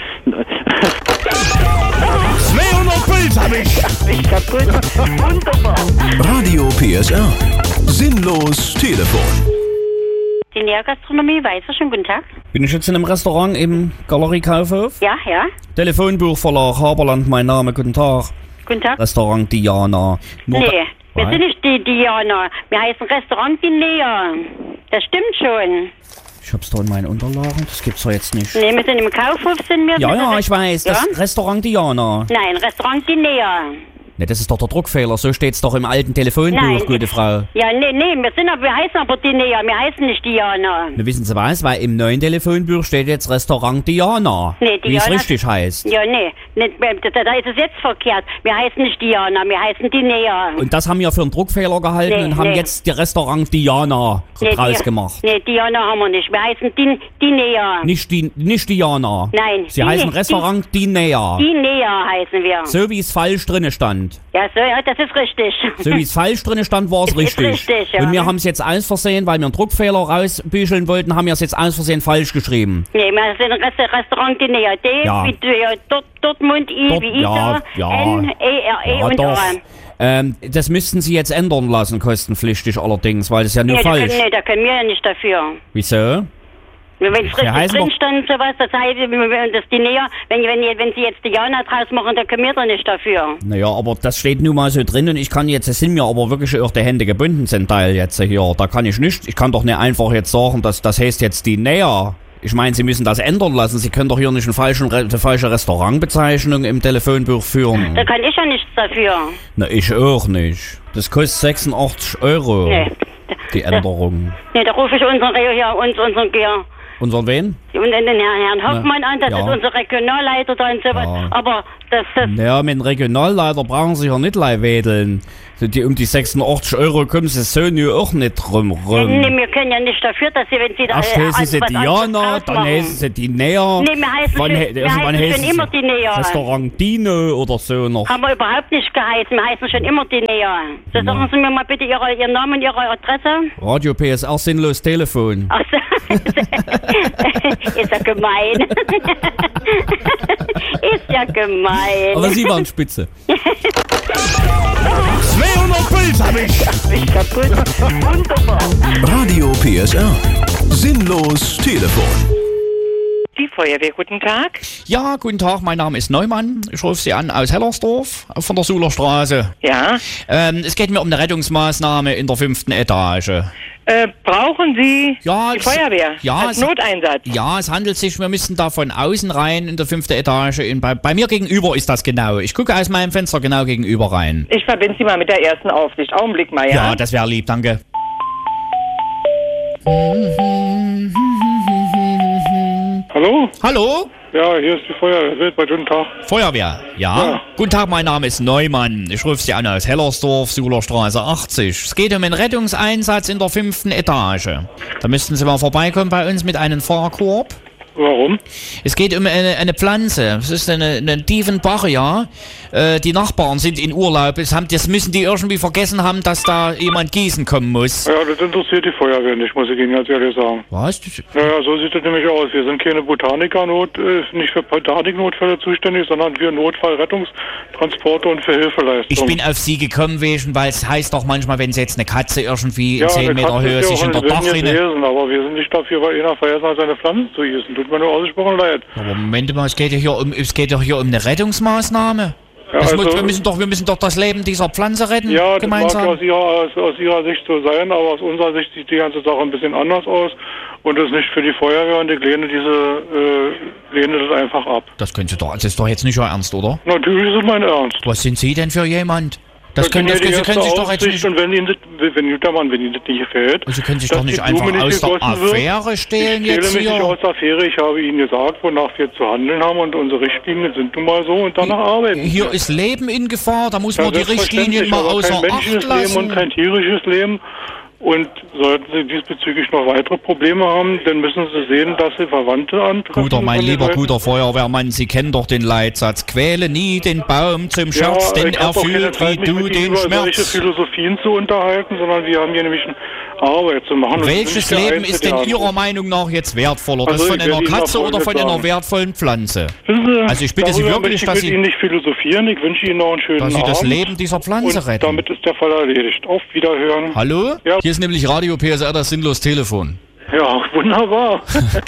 [SPEAKER 2] zweihundert Puls hab ich.
[SPEAKER 3] Ich kaputt. Wunderbar.
[SPEAKER 4] Radio P S R, sinnlos Telefon.
[SPEAKER 7] Die Nährgastronomie Weißer, schönen guten Tag.
[SPEAKER 5] Bin ich jetzt in einem Restaurant im Galerie-Kaufhof?
[SPEAKER 7] Ja, ja.
[SPEAKER 5] Telefonbuchverlag Haberland, mein Name, guten Tag.
[SPEAKER 7] Guten Tag.
[SPEAKER 5] Restaurant Diana. Nur-
[SPEAKER 7] Nee, wir
[SPEAKER 5] Was?
[SPEAKER 7] sind nicht die Diana. Wir heißen Restaurant die Näher. Das stimmt schon.
[SPEAKER 5] Ich hab's doch in meinen Unterlagen, das gibt's doch jetzt nicht.
[SPEAKER 7] Nee, wir sind im Kaufhof, sind wir.
[SPEAKER 5] Ja,
[SPEAKER 7] Wir
[SPEAKER 5] ja,
[SPEAKER 7] sind-
[SPEAKER 5] ich weiß,
[SPEAKER 7] Ja?
[SPEAKER 5] das Restaurant Diana.
[SPEAKER 7] Nein, Restaurant die Näher.
[SPEAKER 5] Ne, das ist doch der Druckfehler, so steht's doch im alten Telefonbuch,
[SPEAKER 7] Nein.
[SPEAKER 5] gute Frau.
[SPEAKER 7] Ja, nee, nee, wir sind aber, wir heißen aber die Näher. Wir heißen nicht Diana.
[SPEAKER 5] Ne, wissen Sie was, weil im neuen Telefonbuch steht jetzt Restaurant Diana.
[SPEAKER 7] Nee,
[SPEAKER 5] Wie es
[SPEAKER 7] Diana-
[SPEAKER 5] richtig heißt.
[SPEAKER 7] Ja, nee, nicht, da, da ist es jetzt verkehrt. Wir heißen nicht Diana, wir heißen die Näher.
[SPEAKER 5] Und das haben wir für einen Druckfehler gehalten
[SPEAKER 7] Nee,
[SPEAKER 5] und haben
[SPEAKER 7] nee.
[SPEAKER 5] jetzt die Restaurant Diana
[SPEAKER 7] Nee,
[SPEAKER 5] draus
[SPEAKER 7] die-
[SPEAKER 5] gemacht.
[SPEAKER 7] Nee, Diana haben wir nicht. Wir heißen die, die Näher.
[SPEAKER 5] Nicht, die, nicht Diana.
[SPEAKER 7] Nein,
[SPEAKER 5] Sie
[SPEAKER 7] die-
[SPEAKER 5] heißen
[SPEAKER 7] die-
[SPEAKER 5] Restaurant Die Näher.
[SPEAKER 7] Die Näher heißen wir.
[SPEAKER 5] So wie es falsch drinne stand.
[SPEAKER 7] Ja, so, ja, das ist richtig.
[SPEAKER 5] So wie es falsch drinne stand, war es
[SPEAKER 7] Ist
[SPEAKER 5] richtig.
[SPEAKER 7] richtig, ja.
[SPEAKER 5] Und wir haben es jetzt aus Versehen, weil wir einen Druckfehler rausbücheln wollten, haben wir es jetzt aus Versehen falsch geschrieben.
[SPEAKER 7] Nee, wir sind Rest Restaurant die Näher. D
[SPEAKER 5] Ja.
[SPEAKER 7] wie ja, Dort, Dortmund, I
[SPEAKER 5] Dort-
[SPEAKER 7] wie Ida,
[SPEAKER 5] ja, ja.
[SPEAKER 7] N, E, R, E
[SPEAKER 5] Ja,
[SPEAKER 7] und
[SPEAKER 5] doch.
[SPEAKER 7] A.
[SPEAKER 5] Ähm, das müssten Sie jetzt ändern lassen, kostenpflichtig allerdings, weil das ist ja nur
[SPEAKER 7] Nee, da
[SPEAKER 5] falsch.
[SPEAKER 7] können, nee, da können wir ja nicht dafür.
[SPEAKER 5] Wieso?
[SPEAKER 7] Wenn es
[SPEAKER 5] Ja,
[SPEAKER 7] richtig
[SPEAKER 5] heißt
[SPEAKER 7] drin
[SPEAKER 5] aber-
[SPEAKER 7] stand, sowas, das heißt, das die Näher, wenn, wenn, wenn Sie jetzt Diana draus machen, dann können wir doch nicht dafür.
[SPEAKER 5] Naja, aber das steht nun mal so drin und ich kann jetzt, es sind mir aber wirklich auch die Hände gebunden zum Teil jetzt hier. Da kann ich nicht, ich kann doch nicht einfach jetzt sagen, dass das heißt jetzt die Näher. Ich meine, Sie müssen das ändern lassen. Sie können doch hier nicht einen falschen, eine falsche Restaurantbezeichnung im Telefonbuch führen.
[SPEAKER 7] Da kann ich ja nichts dafür.
[SPEAKER 5] Na, ich auch nicht. Das kostet sechsundachtzig Euro,
[SPEAKER 7] Nee.
[SPEAKER 5] die Änderung.
[SPEAKER 7] Nee, da rufe ich unseren, ja, uns, unseren, ja,
[SPEAKER 5] Unseren wen?
[SPEAKER 7] Und den Herrn, Herrn Hoffmann an, das
[SPEAKER 5] ja.
[SPEAKER 7] ist unser Regionalleiter da und so was.
[SPEAKER 5] Ja.
[SPEAKER 7] Aber das, das
[SPEAKER 5] Ja, mit dem Regionalleiter brauchen Sie ja nicht leih wedeln. So die, um die sechsundachtzig Euro kommen Sie so nur auch nicht rum. rum.
[SPEAKER 7] nee, wir können ja nicht dafür, dass Sie, wenn Sie da
[SPEAKER 5] Erst
[SPEAKER 7] äh,
[SPEAKER 5] heißen Sie
[SPEAKER 7] was anderes
[SPEAKER 5] Diana, dann
[SPEAKER 7] rausmachen.
[SPEAKER 5] heißen Sie die Näher.
[SPEAKER 7] Nee, wir heißen
[SPEAKER 5] wann,
[SPEAKER 7] schon-
[SPEAKER 5] he-
[SPEAKER 7] wir
[SPEAKER 5] also,
[SPEAKER 7] heißen
[SPEAKER 5] wann
[SPEAKER 7] schon
[SPEAKER 5] heißen
[SPEAKER 7] immer
[SPEAKER 5] Sie?
[SPEAKER 7] die Näher.
[SPEAKER 5] Restaurant Dino oder so noch.
[SPEAKER 7] Haben wir überhaupt nicht geheißen. Wir heißen schon immer die Näher. So,
[SPEAKER 5] Ja.
[SPEAKER 7] sagen Sie mir mal bitte Ihre, Ihren Namen und Ihre Adresse.
[SPEAKER 5] Radio P S R sinnlos Telefon.
[SPEAKER 7] Ach so. Ist ja gemein. Ist ja gemein.
[SPEAKER 5] Aber Sie waren spitze.
[SPEAKER 2] zweihundert Puls hab ich.
[SPEAKER 8] Ich kaputt. Wunderbar.
[SPEAKER 4] Radio P S R. Sinnlos Telefon.
[SPEAKER 12] Die Feuerwehr, guten Tag.
[SPEAKER 9] Ja, guten Tag, mein Name ist Neumann. Ich rufe Sie an aus Hellersdorf von der Sulerstraße.
[SPEAKER 12] Ja.
[SPEAKER 9] Ähm, es geht mir um eine Rettungsmaßnahme in der fünften Etage.
[SPEAKER 12] Äh, brauchen Sie
[SPEAKER 9] Ja,
[SPEAKER 12] die
[SPEAKER 9] es-
[SPEAKER 12] Feuerwehr
[SPEAKER 9] ja,
[SPEAKER 12] als
[SPEAKER 9] es-
[SPEAKER 12] Noteinsatz?
[SPEAKER 9] Ja, es handelt sich, wir müssen da von außen rein in der fünften Etage. In, bei, bei mir gegenüber ist das genau. Ich gucke aus meinem Fenster genau gegenüber rein.
[SPEAKER 12] Ich verbinde Sie mal mit der ersten Aufsicht. Augenblick mal, ja?
[SPEAKER 9] Ja, das wäre lieb, danke.
[SPEAKER 1] Hallo?
[SPEAKER 9] Hallo?
[SPEAKER 1] Ja, hier ist die Feuerwehr. Wildbad, guten Tag.
[SPEAKER 9] Feuerwehr, ja.
[SPEAKER 1] Ja.
[SPEAKER 9] Guten Tag, mein Name ist Neumann. Ich rufe Sie an aus Hellersdorf, Sulerstraße achtzig. Es geht um einen Rettungseinsatz in der fünften Etage. Da müssten Sie mal vorbeikommen bei uns mit einem Fahrkorb.
[SPEAKER 1] Warum?
[SPEAKER 9] Es geht um eine, eine Pflanze. Es ist eine, eine Tiefenbach, ja. Äh, die Nachbarn sind in Urlaub. Es haben, das müssen die irgendwie vergessen haben, dass da jemand gießen kommen muss.
[SPEAKER 1] Ja, das interessiert die Feuerwehr nicht, muss ich Ihnen ganz ehrlich sagen.
[SPEAKER 9] Was?
[SPEAKER 1] Naja, so sieht das nämlich aus. Wir sind keine Botanikernot, äh, nicht für Botaniknotfälle zuständig, sondern für Notfallrettungstransporte und für Hilfeleistung.
[SPEAKER 9] Ich bin auf Sie gekommen, wegen, weil es heißt doch manchmal, wenn Sie jetzt eine Katze irgendwie in
[SPEAKER 1] ja,
[SPEAKER 9] zehn
[SPEAKER 1] eine
[SPEAKER 9] Meter
[SPEAKER 1] Katze
[SPEAKER 9] Höhe
[SPEAKER 1] ist ja
[SPEAKER 9] sich
[SPEAKER 1] auch
[SPEAKER 9] in der
[SPEAKER 1] ein lebendiges
[SPEAKER 9] Dachrinne...
[SPEAKER 1] Wesen, aber wir sind nicht dafür, weil einer vergessen hat, seine Pflanzen zu gießen. Tut mir nur ausgesprochen leid.
[SPEAKER 9] Aber Moment mal, es geht ja hier um, es geht doch hier um eine Rettungsmaßnahme.
[SPEAKER 1] Ja,
[SPEAKER 9] Das
[SPEAKER 1] also-
[SPEAKER 9] muss, wir, müssen doch, wir müssen doch das Leben dieser Pflanze retten,
[SPEAKER 1] Ja, das
[SPEAKER 9] gemeinsam.
[SPEAKER 1] mag aus ihrer, aus, aus ihrer Sicht so sein, aber aus unserer Sicht sieht die ganze Sache ein bisschen anders aus. Und das ist nicht für die Feuerwehr und ich lehne diese, äh, lehne das einfach ab.
[SPEAKER 9] Das können Sie doch, das ist doch jetzt nicht Ihr Ernst, oder?
[SPEAKER 1] Natürlich ist es mein Ernst.
[SPEAKER 9] Was sind Sie denn für jemand? Das
[SPEAKER 1] Ich
[SPEAKER 9] können,
[SPEAKER 1] bin
[SPEAKER 9] das
[SPEAKER 1] ja die
[SPEAKER 9] können, Sie können sich
[SPEAKER 1] erste
[SPEAKER 9] doch jetzt
[SPEAKER 1] Aufsicht
[SPEAKER 9] nicht...
[SPEAKER 1] Und wenn Ihnen das, wenn Juttermann, wenn Ihnen das nicht gefällt...
[SPEAKER 9] Sie können sich
[SPEAKER 1] dass
[SPEAKER 9] doch nicht
[SPEAKER 1] die
[SPEAKER 9] einfach
[SPEAKER 1] Blume
[SPEAKER 9] aus der
[SPEAKER 1] gegossen wird.
[SPEAKER 9] Affäre stehlen
[SPEAKER 1] Ich stelle
[SPEAKER 9] jetzt
[SPEAKER 1] mich
[SPEAKER 9] hier.
[SPEAKER 1] nicht aus der Affäre. Ich habe Ihnen gesagt, wonach wir zu handeln haben und unsere Richtlinien sind nun mal so und danach arbeiten.
[SPEAKER 9] Hier ist Leben in Gefahr, da muss
[SPEAKER 1] Ja,
[SPEAKER 9] man die Richtlinien
[SPEAKER 1] selbstverständlich,
[SPEAKER 9] mal
[SPEAKER 1] aber
[SPEAKER 9] außer
[SPEAKER 1] kein menschliches
[SPEAKER 9] Acht
[SPEAKER 1] Leben und
[SPEAKER 9] lassen.
[SPEAKER 1] kein tierisches Leben. Und sollten Sie diesbezüglich noch weitere Probleme haben, dann müssen Sie sehen, dass Sie Verwandte antreffen.
[SPEAKER 9] Guter, mein
[SPEAKER 1] von den
[SPEAKER 9] lieber
[SPEAKER 1] Leuten.
[SPEAKER 9] guter Feuerwehrmann, Sie kennen doch den Leitsatz. Quäle nie den Baum zum Scherz,
[SPEAKER 1] ja,
[SPEAKER 9] denn
[SPEAKER 1] ich
[SPEAKER 9] er
[SPEAKER 1] hab auch keine
[SPEAKER 9] fühlt
[SPEAKER 1] Zeit,
[SPEAKER 9] wie
[SPEAKER 1] mich
[SPEAKER 9] du
[SPEAKER 1] mit Ihnen
[SPEAKER 9] den
[SPEAKER 1] über solche
[SPEAKER 9] Schmerz.
[SPEAKER 1] Philosophien zu unterhalten, sondern wir haben hier nämlich eine Arbeit zu machen. Und Sie
[SPEAKER 9] Welches
[SPEAKER 1] sind der
[SPEAKER 9] Leben
[SPEAKER 1] Einzige,
[SPEAKER 9] ist denn
[SPEAKER 1] der
[SPEAKER 9] Ihrer
[SPEAKER 1] anruft.
[SPEAKER 9] Meinung nach jetzt wertvoller? Das
[SPEAKER 1] Also,
[SPEAKER 9] von
[SPEAKER 1] ich
[SPEAKER 9] einer
[SPEAKER 1] werde Ihnen
[SPEAKER 9] Katze
[SPEAKER 1] auch
[SPEAKER 9] oder von
[SPEAKER 1] Folgendes
[SPEAKER 9] einer
[SPEAKER 1] sagen.
[SPEAKER 9] wertvollen Pflanze?
[SPEAKER 1] Wissen Sie,
[SPEAKER 9] Also ich bitte Sie
[SPEAKER 1] darüber
[SPEAKER 9] wirklich,
[SPEAKER 1] möchte
[SPEAKER 9] dass
[SPEAKER 1] ich mit
[SPEAKER 9] Sie,
[SPEAKER 1] Ihnen nicht philosophieren. Ich wünsche Ihnen noch einen schönen
[SPEAKER 9] dass Sie
[SPEAKER 1] Abend.
[SPEAKER 9] das Leben dieser Pflanze
[SPEAKER 1] und
[SPEAKER 9] retten.
[SPEAKER 1] damit ist der Fall erledigt. Auf Wiederhören.
[SPEAKER 9] Hallo?
[SPEAKER 1] Ja.
[SPEAKER 9] Hier ist nämlich Radio P S R, das sinnlos Telefon.
[SPEAKER 1] Ja, wunderbar.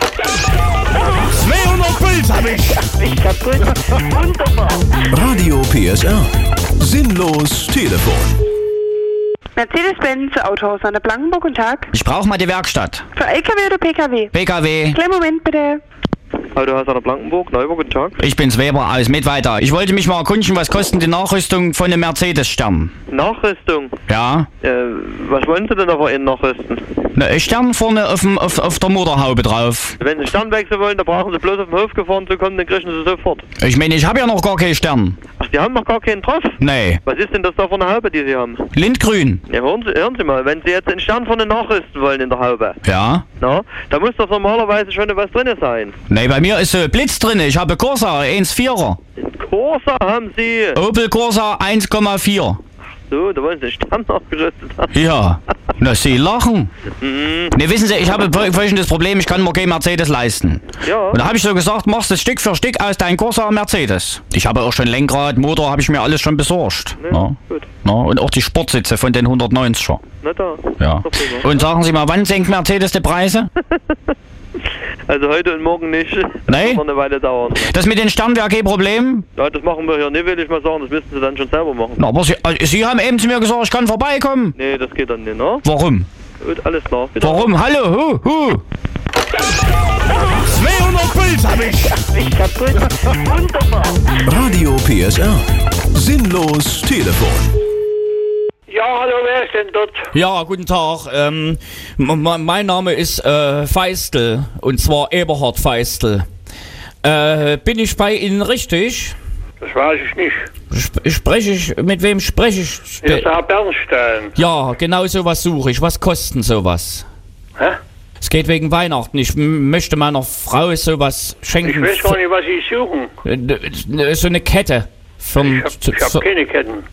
[SPEAKER 2] zweihundert Puls hab ich.
[SPEAKER 8] Ich kaputt. Wunderbar.
[SPEAKER 4] Radio P S R. Sinnlos Telefon.
[SPEAKER 13] Mercedes-Benz Autohaus an der Blankenburg, guten Tag.
[SPEAKER 9] Ich brauche mal die Werkstatt.
[SPEAKER 13] Für L K W oder P K W?
[SPEAKER 9] P K W.
[SPEAKER 13] Kleinen Moment bitte.
[SPEAKER 11] Autohaus an der Blankenburg, Neuburg, guten Tag.
[SPEAKER 9] Ich bin's Weber aus Mittweiter. Ich wollte mich mal erkundigen, was kostet die Nachrüstung von einem Mercedes-Stern?
[SPEAKER 11] Nachrüstung?
[SPEAKER 9] Ja?
[SPEAKER 11] Äh, was wollen Sie denn aber innen nachrüsten?
[SPEAKER 9] Ne, ein Stern vorne auf, dem, auf, auf der Motorhaube drauf.
[SPEAKER 11] Wenn Sie einen Stern wechseln wollen, dann brauchen Sie bloß auf den Hof gefahren zu kommen, dann kriegen Sie sofort.
[SPEAKER 9] Ich meine, ich habe ja noch gar keinen Stern.
[SPEAKER 11] Ach, Sie haben noch gar keinen drauf?
[SPEAKER 9] Nee.
[SPEAKER 11] Was ist denn das da für eine Haube, die Sie haben?
[SPEAKER 9] Lindgrün.
[SPEAKER 11] Ja, hören Sie, hören Sie mal, wenn Sie jetzt einen Stern vorne nachrüsten wollen in der Haube,
[SPEAKER 9] Ja?
[SPEAKER 11] na, da muss doch normalerweise schon was drin sein.
[SPEAKER 9] Nee, bei mir ist äh, Blitz drin. Ich habe Corsa eins Komma vierer.
[SPEAKER 11] Corsa haben Sie.
[SPEAKER 9] Opel Corsa eins Komma vier.
[SPEAKER 11] So, da wollen Sie einen Stern nachgerüstet haben.
[SPEAKER 9] Ja. Na, Sie lachen.
[SPEAKER 11] Mhm.
[SPEAKER 9] Ne, wissen Sie, ich habe folgendes Problem, ich kann mir kein Mercedes leisten.
[SPEAKER 11] Ja.
[SPEAKER 9] Und da habe ich so gesagt, machst du Stück für Stück aus dein Corsa Mercedes. Ich habe auch schon Lenkrad, Motor, habe ich mir alles schon besorgt.
[SPEAKER 11] Ja,
[SPEAKER 9] Na?
[SPEAKER 11] gut.
[SPEAKER 9] Na? Und auch die Sportsitze von den hundertneunziger.
[SPEAKER 11] Na da.
[SPEAKER 9] Ja.
[SPEAKER 11] Doch prima.
[SPEAKER 9] Und sagen Sie mal, wann senkt Mercedes die Preise?
[SPEAKER 11] Also heute und morgen nicht. Das
[SPEAKER 9] Nee?
[SPEAKER 11] wird noch eine Weile dauern.
[SPEAKER 9] Das mit den Sternen wäre kein Problem.
[SPEAKER 11] Ja, das machen wir hier nicht, will ich mal sagen. Das müssten Sie dann schon selber machen.
[SPEAKER 9] Na, aber Sie, äh, Sie haben eben zu mir gesagt, ich kann vorbeikommen.
[SPEAKER 11] Nee, das geht dann nicht, ne?
[SPEAKER 9] Warum?
[SPEAKER 11] Gut, alles klar. Bitte.
[SPEAKER 9] Warum? Hallo, hu, hu.
[SPEAKER 2] zweihundert Puls hab ich.
[SPEAKER 8] Ich kaputt. Wunderbar.
[SPEAKER 4] Radio P S R. Sinnlos Telefon.
[SPEAKER 14] Ja, hallo, wer ist denn dort?
[SPEAKER 5] Ja, guten Tag. Ähm, m- m- mein Name ist äh, Feistel, und zwar Eberhard Feistel. Äh, bin ich bei Ihnen richtig?
[SPEAKER 14] Das weiß ich nicht.
[SPEAKER 5] Sp- spreche ich, mit wem spreche ich?
[SPEAKER 14] Hier ist der Herr Bernstein.
[SPEAKER 5] Ja, genau sowas suche ich. Was kostet sowas?
[SPEAKER 14] Hä?
[SPEAKER 5] Es geht wegen Weihnachten. Ich m- möchte meiner Frau sowas schenken.
[SPEAKER 14] Ich weiß gar nicht, was Sie suchen.
[SPEAKER 5] Äh, So eine Kette. Vom,
[SPEAKER 14] Ich hab, ich hab keine Ketten.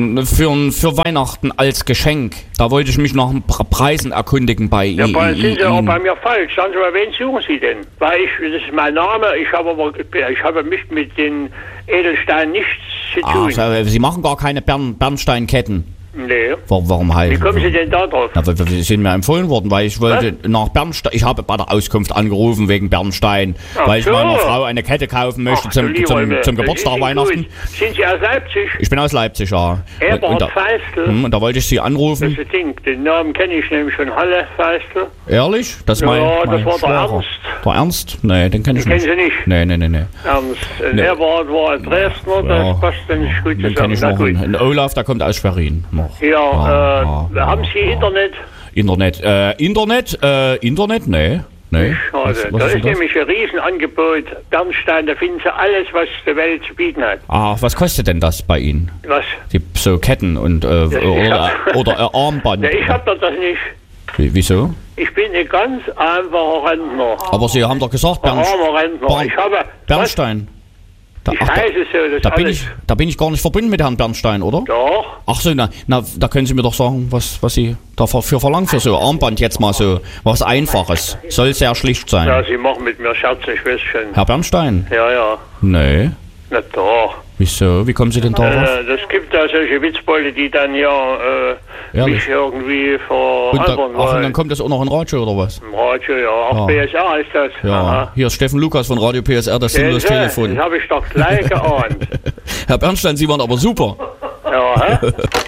[SPEAKER 5] Für, für Weihnachten als Geschenk. Da wollte ich mich nach den Pre- Preisen erkundigen bei
[SPEAKER 14] Ja,
[SPEAKER 5] I-
[SPEAKER 14] bei,
[SPEAKER 5] I-
[SPEAKER 14] sind Sie auch
[SPEAKER 5] Ihnen.
[SPEAKER 14] bei mir falsch. Sagen Sie mal, wen suchen Sie denn? Weil ich, das ist mein Name, ich habe aber, ich habe mich mit den Edelsteinen nichts zu
[SPEAKER 5] Ah,
[SPEAKER 14] tun.
[SPEAKER 5] so, Sie machen gar keine Bern, Bernsteinketten.
[SPEAKER 14] Nee.
[SPEAKER 5] Warum, warum halt?
[SPEAKER 14] Wie kommen Sie denn da drauf?
[SPEAKER 5] Na, wir wir sind mir empfohlen worden, weil ich wollte nach Bernstein. Ich habe bei der Auskunft angerufen wegen Bernstein,
[SPEAKER 14] Ach
[SPEAKER 5] weil ich
[SPEAKER 14] so.
[SPEAKER 5] meiner Frau eine Kette kaufen möchte
[SPEAKER 14] Ach,
[SPEAKER 5] zum,
[SPEAKER 14] du lieber
[SPEAKER 5] zum,
[SPEAKER 14] Himmel.
[SPEAKER 5] zum
[SPEAKER 14] Das
[SPEAKER 5] Geburtstag
[SPEAKER 14] ist nicht
[SPEAKER 5] Weihnachten.
[SPEAKER 14] gut. Sind Sie aus Leipzig?
[SPEAKER 5] Ich bin aus Leipzig, ja.
[SPEAKER 14] Eberhard
[SPEAKER 5] und, da,
[SPEAKER 14] Feistel?
[SPEAKER 5] hm, und da wollte ich Sie
[SPEAKER 14] Das
[SPEAKER 5] anrufen.
[SPEAKER 14] ist das Ding. Den Namen kenne ich nämlich schon. Halle Feistel.
[SPEAKER 5] Ehrlich? Das ist
[SPEAKER 14] Ja,
[SPEAKER 5] mein,
[SPEAKER 14] das
[SPEAKER 5] mein
[SPEAKER 14] war der
[SPEAKER 5] Schwager.
[SPEAKER 14] Ernst.
[SPEAKER 5] Der Ernst? Nee, den kenne ich
[SPEAKER 14] Den
[SPEAKER 5] nicht.
[SPEAKER 14] kennen Sie nicht?
[SPEAKER 5] Nee, nee, nee, nee.
[SPEAKER 14] Ernst. Äh,
[SPEAKER 5] Nee.
[SPEAKER 14] Eberhard war ein Dresdner,
[SPEAKER 5] Ja.
[SPEAKER 14] das passt dann nicht gut
[SPEAKER 5] Den kenne
[SPEAKER 14] zusammen.
[SPEAKER 5] ich
[SPEAKER 14] Na
[SPEAKER 5] noch.
[SPEAKER 14] gut.
[SPEAKER 5] Ein Olaf, der kommt aus Schwerin noch.
[SPEAKER 14] Ja, äh, haben Sie Internet?
[SPEAKER 5] Internet. Äh, Internet? Äh, Internet? Nee. Nee.
[SPEAKER 14] Schade.
[SPEAKER 5] Was,
[SPEAKER 14] Da
[SPEAKER 5] was
[SPEAKER 14] ist
[SPEAKER 5] ist das?
[SPEAKER 14] nämlich ein Riesenangebot. Bernstein, da finden Sie alles, was die Welt zu bieten hat.
[SPEAKER 5] Ah, was kostet denn das bei Ihnen?
[SPEAKER 14] Was?
[SPEAKER 5] Die, so Ketten und äh,
[SPEAKER 14] ich
[SPEAKER 5] oder,
[SPEAKER 14] hab-
[SPEAKER 5] oder äh, Armband.
[SPEAKER 14] Ja, ich hab doch das nicht.
[SPEAKER 5] Wie, wieso?
[SPEAKER 14] Ich bin ein ganz einfacher Rentner.
[SPEAKER 5] Aber Sie haben doch gesagt,
[SPEAKER 14] Ein
[SPEAKER 5] Bern,
[SPEAKER 14] armer Rentner.
[SPEAKER 5] Bern-
[SPEAKER 14] Ich habe...
[SPEAKER 5] Bernstein. Da,
[SPEAKER 14] Ich
[SPEAKER 5] ach, da,
[SPEAKER 14] heiße so, das
[SPEAKER 5] da bin
[SPEAKER 14] alles.
[SPEAKER 5] ich, da bin ich gar nicht verbunden mit Herrn Bernstein, oder?
[SPEAKER 14] Doch.
[SPEAKER 5] Ach so, na, na, da können Sie mir doch sagen, was, was Sie dafür verlangen für so Armband jetzt mal so was Einfaches. Soll sehr schlicht sein.
[SPEAKER 14] Ja, Sie machen mit mir Scherze, ich weiß schon.
[SPEAKER 5] Herr Bernstein?
[SPEAKER 14] Ja, ja.
[SPEAKER 5] Nee.
[SPEAKER 14] Na doch.
[SPEAKER 5] Wieso? Wie kommen Sie denn darauf?
[SPEAKER 14] Äh, das gibt da solche Witzbolde, die dann ja äh,
[SPEAKER 5] Ehrlich?
[SPEAKER 14] mich irgendwie
[SPEAKER 5] Und, da,
[SPEAKER 14] veralbern
[SPEAKER 5] ach, und dann
[SPEAKER 14] wollen.
[SPEAKER 5] kommt das auch noch in Radio oder was?
[SPEAKER 14] Im Radio, ja. Auch
[SPEAKER 5] Ah.
[SPEAKER 14] P S R ist das.
[SPEAKER 5] Ja,
[SPEAKER 14] Aha.
[SPEAKER 5] hier ist Steffen Lukas von Radio P S R, das
[SPEAKER 14] Sehen
[SPEAKER 5] sinnlos
[SPEAKER 14] Sie,
[SPEAKER 5] Telefon.
[SPEAKER 14] Das habe ich doch gleich geahnt.
[SPEAKER 5] Herr Bernstein, Sie waren aber super.
[SPEAKER 14] Ja, hä?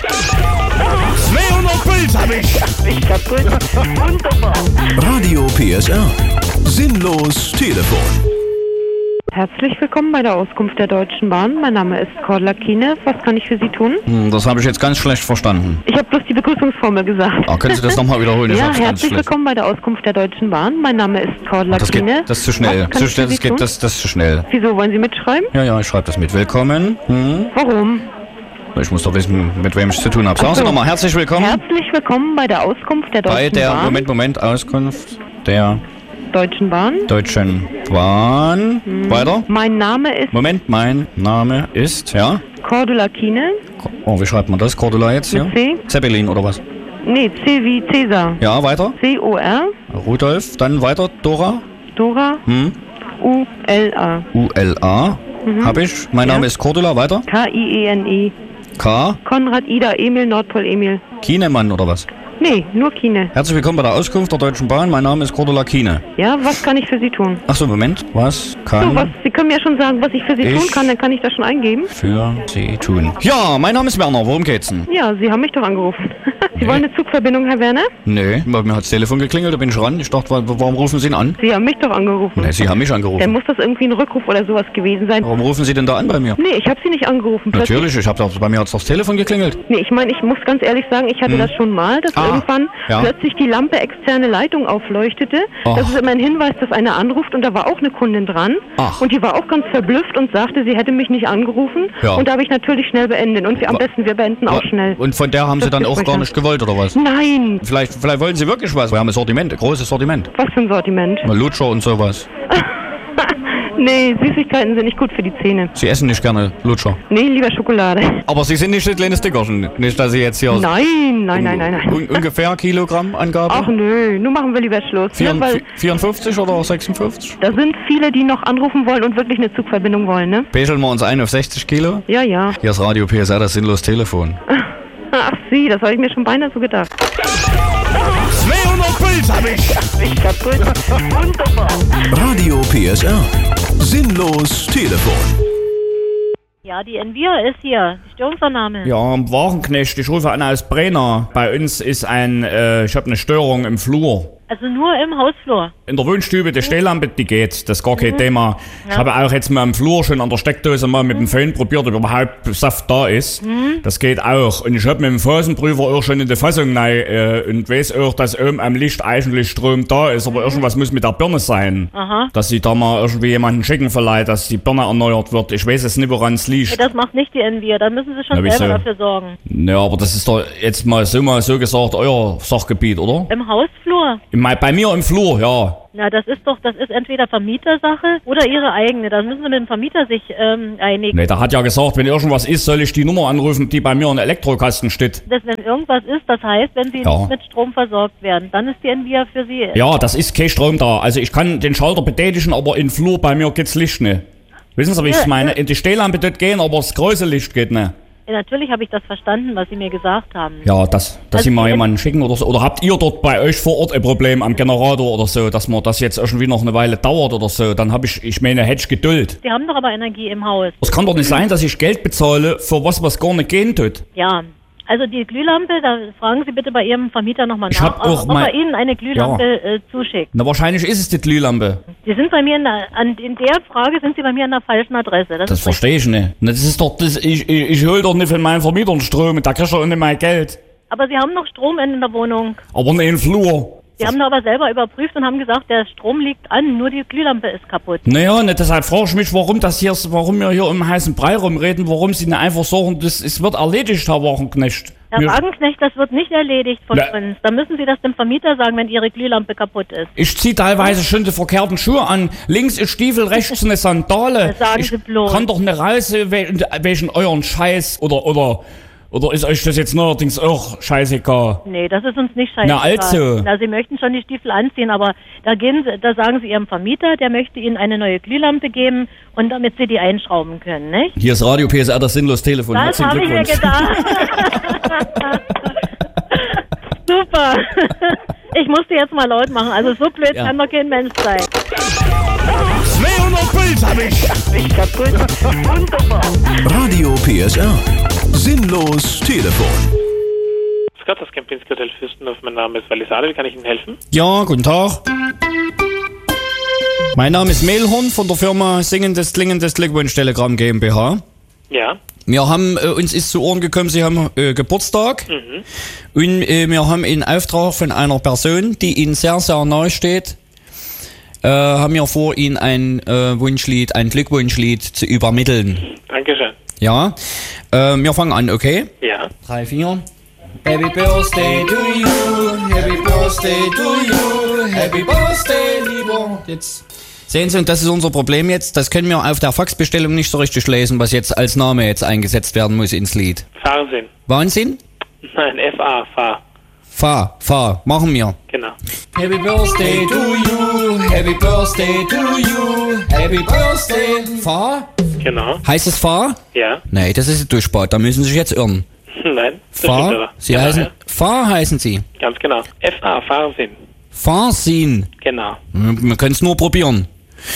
[SPEAKER 2] zweihundert Puls hab ich.
[SPEAKER 6] Ich kaputt. Wunderbar.
[SPEAKER 4] Radio P S R. Sinnlos Telefon.
[SPEAKER 13] Herzlich willkommen bei der Auskunft der Deutschen Bahn. Mein Name ist Cordula Kiene. Was kann ich für Sie tun?
[SPEAKER 5] Hm, das habe ich jetzt ganz schlecht verstanden.
[SPEAKER 13] Ich habe bloß die Begrüßungsformel gesagt.
[SPEAKER 5] Ah, können Sie das nochmal wiederholen? Ich
[SPEAKER 13] Ja,
[SPEAKER 5] hab's ganz
[SPEAKER 13] herzlich
[SPEAKER 5] schlecht.
[SPEAKER 13] willkommen bei der Auskunft der Deutschen Bahn. Mein Name ist Cordula
[SPEAKER 5] Ach, das, geht,
[SPEAKER 13] Kiene.
[SPEAKER 5] das ist zu schnell.
[SPEAKER 13] Was kann
[SPEAKER 5] Zu
[SPEAKER 13] ich für
[SPEAKER 5] schnell
[SPEAKER 13] Sie
[SPEAKER 5] das, geht,
[SPEAKER 13] tun?
[SPEAKER 5] das, das ist zu schnell.
[SPEAKER 13] Wieso, wollen Sie mitschreiben?
[SPEAKER 5] Ja, ja, ich schreibe das mit. Willkommen. Hm?
[SPEAKER 13] Warum?
[SPEAKER 5] Ich muss doch wissen, mit wem ich es zu tun habe. Sagen
[SPEAKER 13] Ach
[SPEAKER 5] Sie
[SPEAKER 13] so.
[SPEAKER 5] nochmal, herzlich willkommen
[SPEAKER 13] Herzlich willkommen bei der Auskunft der Deutschen
[SPEAKER 5] bei der,
[SPEAKER 13] Bahn.
[SPEAKER 5] Moment, Moment, Auskunft der
[SPEAKER 13] Deutschen Bahn.
[SPEAKER 5] Deutschen Bahn.
[SPEAKER 13] Hm.
[SPEAKER 5] Weiter.
[SPEAKER 13] Mein Name ist
[SPEAKER 5] Moment, mein Name ist, ja?
[SPEAKER 13] Cordula Kiene.
[SPEAKER 5] Oh, wie schreibt man das? Cordula jetzt hier?
[SPEAKER 13] Mit C?
[SPEAKER 5] Zeppelin oder was?
[SPEAKER 13] Nee, C wie Cäsar.
[SPEAKER 5] Ja, weiter.
[SPEAKER 13] C O R.
[SPEAKER 5] Rudolf, dann weiter. Dora.
[SPEAKER 13] Dora.
[SPEAKER 5] Hm?
[SPEAKER 13] U L A.
[SPEAKER 5] U L A.
[SPEAKER 13] Mhm.
[SPEAKER 5] Hab ich. Mein
[SPEAKER 13] Ja.
[SPEAKER 5] Name ist Cordula. Weiter.
[SPEAKER 13] K I E N E.
[SPEAKER 5] K.
[SPEAKER 13] Konrad Ida Emil Nordpol Emil.
[SPEAKER 5] Kienemann oder was?
[SPEAKER 13] Nee, nur Kiene.
[SPEAKER 5] Herzlich willkommen bei der Auskunft der Deutschen Bahn. Mein Name ist Cordula Kiene.
[SPEAKER 13] Ja, was kann ich für Sie tun?
[SPEAKER 5] Ach so, Moment. Was kann
[SPEAKER 13] So, was, Sie können mir schon sagen, was ich für Sie
[SPEAKER 5] Ich-
[SPEAKER 13] tun kann, dann kann ich das schon eingeben.
[SPEAKER 5] für Sie tun? Ja, mein Name ist Werner. Worum geht's denn?
[SPEAKER 13] Ja, Sie haben mich doch angerufen. Sie wollen eine Zugverbindung, Herr Werner?
[SPEAKER 5] Nee, bei mir hat das Telefon geklingelt, da bin ich ran. Ich dachte, wa- warum rufen Sie ihn an?
[SPEAKER 13] Sie haben mich doch angerufen.
[SPEAKER 5] Nee, Sie haben mich
[SPEAKER 13] Dann
[SPEAKER 5] angerufen.
[SPEAKER 13] muss das irgendwie ein Rückruf oder sowas gewesen sein.
[SPEAKER 5] Warum rufen Sie denn da an bei mir?
[SPEAKER 13] Nee, ich habe Sie nicht angerufen. Plötzlich-
[SPEAKER 5] Natürlich, ich hab doch, bei mir hat das Telefon geklingelt.
[SPEAKER 13] Nee, ich meine, ich muss ganz ehrlich sagen, ich hatte
[SPEAKER 5] Hm.
[SPEAKER 13] das schon mal, dass
[SPEAKER 5] Ah,
[SPEAKER 13] irgendwann
[SPEAKER 5] ja.
[SPEAKER 13] plötzlich die Lampe externe Leitung aufleuchtete.
[SPEAKER 5] Ach.
[SPEAKER 13] Das ist immer ein Hinweis, dass einer anruft und da war auch eine Kundin dran.
[SPEAKER 5] Ach.
[SPEAKER 13] Und die war auch ganz verblüfft und sagte, sie hätte mich nicht angerufen.
[SPEAKER 5] Ja.
[SPEAKER 13] Und da habe ich natürlich schnell beendet. Und wir, am
[SPEAKER 5] Wa-
[SPEAKER 13] besten, wir beenden auch
[SPEAKER 5] Wa-
[SPEAKER 13] schnell.
[SPEAKER 5] Und von der haben Sie
[SPEAKER 13] Das
[SPEAKER 5] dann auch
[SPEAKER 13] Gespräch
[SPEAKER 5] gar
[SPEAKER 13] haben.
[SPEAKER 5] nicht gewollt, oder was?
[SPEAKER 13] Nein.
[SPEAKER 5] Vielleicht, vielleicht wollen Sie wirklich was. Wir haben ein Sortiment, ein großes Sortiment.
[SPEAKER 13] Was für ein Sortiment?
[SPEAKER 5] Mal Lutscher und sowas.
[SPEAKER 13] Nee, Süßigkeiten sind nicht gut für die Zähne.
[SPEAKER 5] Sie essen nicht gerne Lutscher.
[SPEAKER 13] Nee, lieber Schokolade.
[SPEAKER 5] Aber Sie sind nicht das kleine Stickerchen. Nicht, dass Sie jetzt hier...
[SPEAKER 13] Nein, nein, nein, nein, nein.
[SPEAKER 5] Un ungefähr Kilogrammangabe?
[SPEAKER 13] Ach nö, nun machen wir lieber Schluss. Ne? Weil
[SPEAKER 5] vierundfünfzig oder sechsundfünfzig?
[SPEAKER 13] da sind viele, die noch anrufen wollen und wirklich eine Zugverbindung wollen, ne?
[SPEAKER 5] Pegeln wir uns ein auf sechzig Kilo?
[SPEAKER 13] Ja, ja.
[SPEAKER 5] Hier ist Radio P S R, das sinnlos Telefon.
[SPEAKER 13] Ach Sie, das habe ich mir schon beinahe so gedacht.
[SPEAKER 2] zweihundert Puls hab ich.
[SPEAKER 6] Ich kaputt. Wunderbar.
[SPEAKER 4] Radio P S R. Sinnlos Telefon.
[SPEAKER 15] Ja, die Envia ist hier. Die Störungsannahme.
[SPEAKER 2] Ja, Wagenknecht, ich rufe an aus Brenner. Bei uns ist ein, äh, ich habe eine Störung im Flur.
[SPEAKER 15] Also nur im Hausflur.
[SPEAKER 5] In der Wohnstube, die Stehlampe, die geht, das ist gar kein
[SPEAKER 15] Mhm.
[SPEAKER 5] Thema. Ich
[SPEAKER 15] Ja.
[SPEAKER 5] habe auch jetzt mal im Flur schon an der Steckdose mal mit dem Föhn probiert, ob überhaupt Saft da ist.
[SPEAKER 15] Mhm.
[SPEAKER 5] Das geht auch. Und ich habe mit dem Phasenprüfer auch schon in der Fassung rein, äh, und weiß auch, dass oben am Licht eigentlich Strom da ist, aber irgendwas muss mit der Birne sein.
[SPEAKER 15] Aha.
[SPEAKER 5] Dass sie da mal irgendwie jemanden schicken vielleicht, dass die Birne erneuert wird. Ich weiß es nicht, woran es liegt.
[SPEAKER 15] Das macht nicht die Envia, da müssen Sie schon
[SPEAKER 5] Na, wieso?
[SPEAKER 15] selber dafür sorgen.
[SPEAKER 5] Ja, aber das ist doch jetzt mal so mal so gesagt euer Sachgebiet, oder?
[SPEAKER 15] Im Hausflur?
[SPEAKER 5] Im, bei mir im Flur, ja.
[SPEAKER 15] Na, das ist doch, das ist entweder Vermietersache oder Ihre eigene. Da müssen Sie mit dem Vermieter sich ähm, einigen.
[SPEAKER 5] Nee, der hat ja gesagt, wenn irgendwas ist, soll ich die Nummer anrufen, die bei mir in der Elektrokasten steht.
[SPEAKER 15] Das, wenn irgendwas ist, das heißt, wenn Sie
[SPEAKER 5] Ja.
[SPEAKER 15] nicht mit Strom versorgt werden, dann ist die Envia für Sie.
[SPEAKER 5] Ja, das ist kein Strom da. Also ich kann den Schalter betätigen, aber im Flur bei mir geht's Licht nicht. Wissen Sie, wie ich es
[SPEAKER 15] Ja,
[SPEAKER 5] meine?
[SPEAKER 15] ja.
[SPEAKER 5] In die Stehlampe dort gehen, aber das große Licht geht nicht.
[SPEAKER 15] Ja, natürlich habe ich das verstanden, was Sie mir gesagt haben.
[SPEAKER 5] Ja, dass, dass
[SPEAKER 15] Also
[SPEAKER 5] Sie mal
[SPEAKER 15] die-
[SPEAKER 5] jemanden schicken oder so. Oder habt ihr dort bei euch vor Ort ein Problem am Generator oder so, dass man das jetzt irgendwie noch eine Weile dauert oder so? Dann habe ich, ich meine, hätte ich Geduld.
[SPEAKER 15] Sie haben doch aber Energie im Haus.
[SPEAKER 5] Es kann doch nicht sein, dass ich Geld bezahle für was, was gar nicht gehen tut.
[SPEAKER 15] Ja, also die Glühlampe, da fragen Sie bitte bei Ihrem Vermieter nochmal
[SPEAKER 5] Ich
[SPEAKER 15] nach,
[SPEAKER 5] hab auch
[SPEAKER 15] ob
[SPEAKER 5] mein-
[SPEAKER 15] er Ihnen eine Glühlampe äh, zuschickt.
[SPEAKER 5] Na, wahrscheinlich ist es die Glühlampe.
[SPEAKER 15] Sie sind bei mir in der, an, in der Frage sind Sie bei mir an der falschen Adresse. Das,
[SPEAKER 5] Das
[SPEAKER 15] ist
[SPEAKER 5] verstehe ich nicht. Na, das ist doch, das, ich, ich, ich hol doch nicht von meinen Vermietern Strom, da krieg ich doch nicht mein Geld.
[SPEAKER 15] Aber Sie haben noch Strom in der Wohnung.
[SPEAKER 5] Aber nicht im Flur.
[SPEAKER 15] Sie haben doch aber selber überprüft und haben gesagt, der Strom liegt an, nur die Glühlampe ist kaputt.
[SPEAKER 5] Naja, ne, deshalb frage ich mich, warum das hier, warum wir hier um heißen Brei rumreden, warum sie nicht einfach sagen, das es wird erledigt, Herr Wagenknecht.
[SPEAKER 15] Herr
[SPEAKER 5] Mir-
[SPEAKER 15] Wagenknecht, das wird nicht erledigt von
[SPEAKER 5] Na.
[SPEAKER 15] uns. Da müssen Sie das dem Vermieter sagen, wenn Ihre Glühlampe kaputt ist.
[SPEAKER 5] Ich zieh teilweise schon die verkehrten Schuhe an. Links ist Stiefel, rechts eine Sandale.
[SPEAKER 15] Das sagen
[SPEAKER 5] ich
[SPEAKER 15] Sie bloß.
[SPEAKER 5] kann doch nicht raus, wel- welchen euren Scheiß oder, oder, oder ist euch das jetzt neuerdings auch scheißegal?
[SPEAKER 15] Nee, das ist uns nicht scheißegal.
[SPEAKER 5] Na, also.
[SPEAKER 15] Na, Sie möchten schon die Stiefel anziehen, aber da gehen Sie, da sagen Sie Ihrem Vermieter, der möchte Ihnen eine neue Glühlampe geben und damit Sie die einschrauben können, nicht?
[SPEAKER 5] Hier ist Radio P S R, das sinnlos Telefon.
[SPEAKER 15] Das
[SPEAKER 5] Herzlichen
[SPEAKER 15] habe ich mir
[SPEAKER 5] Glückwunsch.
[SPEAKER 15] gedacht. Super. Ich musste jetzt mal laut machen. Also so blöd
[SPEAKER 5] Ja.
[SPEAKER 15] kann doch kein Mensch sein.
[SPEAKER 2] zweihundert Puls hab ich.
[SPEAKER 10] Ich kaputt. Wunderbar.
[SPEAKER 4] Radio P S R. Sinnlos Telefon.
[SPEAKER 16] Grüß Gott, das Kempinski-Hotel Fürstenhof. Mein Name ist Walisade. Wie kann ich Ihnen helfen?
[SPEAKER 5] Ja, guten Tag. Mein Name ist Mehlhorn von der Firma Singendes Klingendes Glückwunsch Telegramm GmbH.
[SPEAKER 16] Ja.
[SPEAKER 5] Wir haben, äh, uns ist zu Ohren gekommen, Sie haben äh, Geburtstag.
[SPEAKER 16] Mhm.
[SPEAKER 5] Und äh, wir haben in Auftrag von einer Person, die Ihnen sehr, sehr nahe steht, äh, haben wir vor, Ihnen ein äh, Wunschlied, ein Glückwunschlied zu übermitteln.
[SPEAKER 16] Dankeschön.
[SPEAKER 5] Ja, äh, wir fangen an, okay?
[SPEAKER 16] Ja.
[SPEAKER 5] Drei, vier. Happy Birthday to you, Happy Birthday to you, Happy Birthday, lieber. Jetzt sehen Sie, und das ist unser Problem jetzt, das können wir auf der Faxbestellung nicht so richtig lesen, was jetzt als Name jetzt eingesetzt werden muss ins Lied.
[SPEAKER 16] Fernsehen.
[SPEAKER 5] Wahnsinn?
[SPEAKER 16] Nein, F A, Fahr.
[SPEAKER 5] Fahr, fahr, machen wir.
[SPEAKER 16] Genau.
[SPEAKER 5] Happy Birthday to you, Happy Birthday to you, Happy Birthday. Fahr?
[SPEAKER 16] Genau.
[SPEAKER 5] Heißt es Fahr?
[SPEAKER 16] Ja.
[SPEAKER 5] Nee, das ist ein Durchbart, da müssen Sie sich jetzt irren.
[SPEAKER 16] Nein. das stimmt
[SPEAKER 5] Fahr?
[SPEAKER 16] aber.
[SPEAKER 5] Sie
[SPEAKER 16] Genau,
[SPEAKER 5] heißen,
[SPEAKER 16] ja.
[SPEAKER 5] Fahr heißen Sie.
[SPEAKER 16] Ganz genau. F A, Fernsehen.
[SPEAKER 5] Fahrsinn.
[SPEAKER 16] Genau.
[SPEAKER 5] Wir können es nur probieren.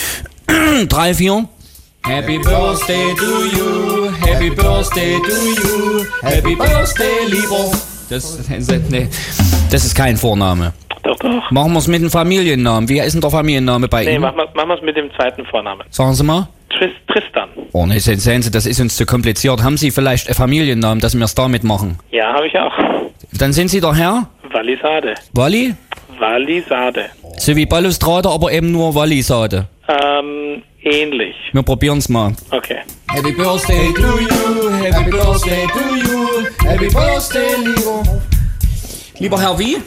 [SPEAKER 5] Drei, vier. Happy Birthday to you, Happy Birthday to you, Happy Birthday, lieber. Das, nee, das ist kein Vorname.
[SPEAKER 16] Doch, doch.
[SPEAKER 5] Machen wir es mit dem Familiennamen. Wie ist denn der Familienname bei
[SPEAKER 16] Nee,
[SPEAKER 5] Ihnen?
[SPEAKER 16] machen wir machen wir's mit dem zweiten Vornamen.
[SPEAKER 5] Sagen Sie mal.
[SPEAKER 16] Tris, Tristan.
[SPEAKER 5] Oh ne, sehen Sie, das ist uns zu kompliziert. Haben Sie vielleicht einen Familiennamen, dass wir es damit machen?
[SPEAKER 16] Ja, habe ich auch.
[SPEAKER 5] Dann sind Sie der Herr?
[SPEAKER 16] Walisade.
[SPEAKER 5] Walli?
[SPEAKER 16] Walisade.
[SPEAKER 5] So wie Balustrade, aber eben nur Wallisade.
[SPEAKER 16] Ähm, ähnlich.
[SPEAKER 5] Wir probieren's mal.
[SPEAKER 16] Okay.
[SPEAKER 5] Happy Birthday to you, Happy Birthday to you, Happy Birthday, lieber. Lieber Herr wie?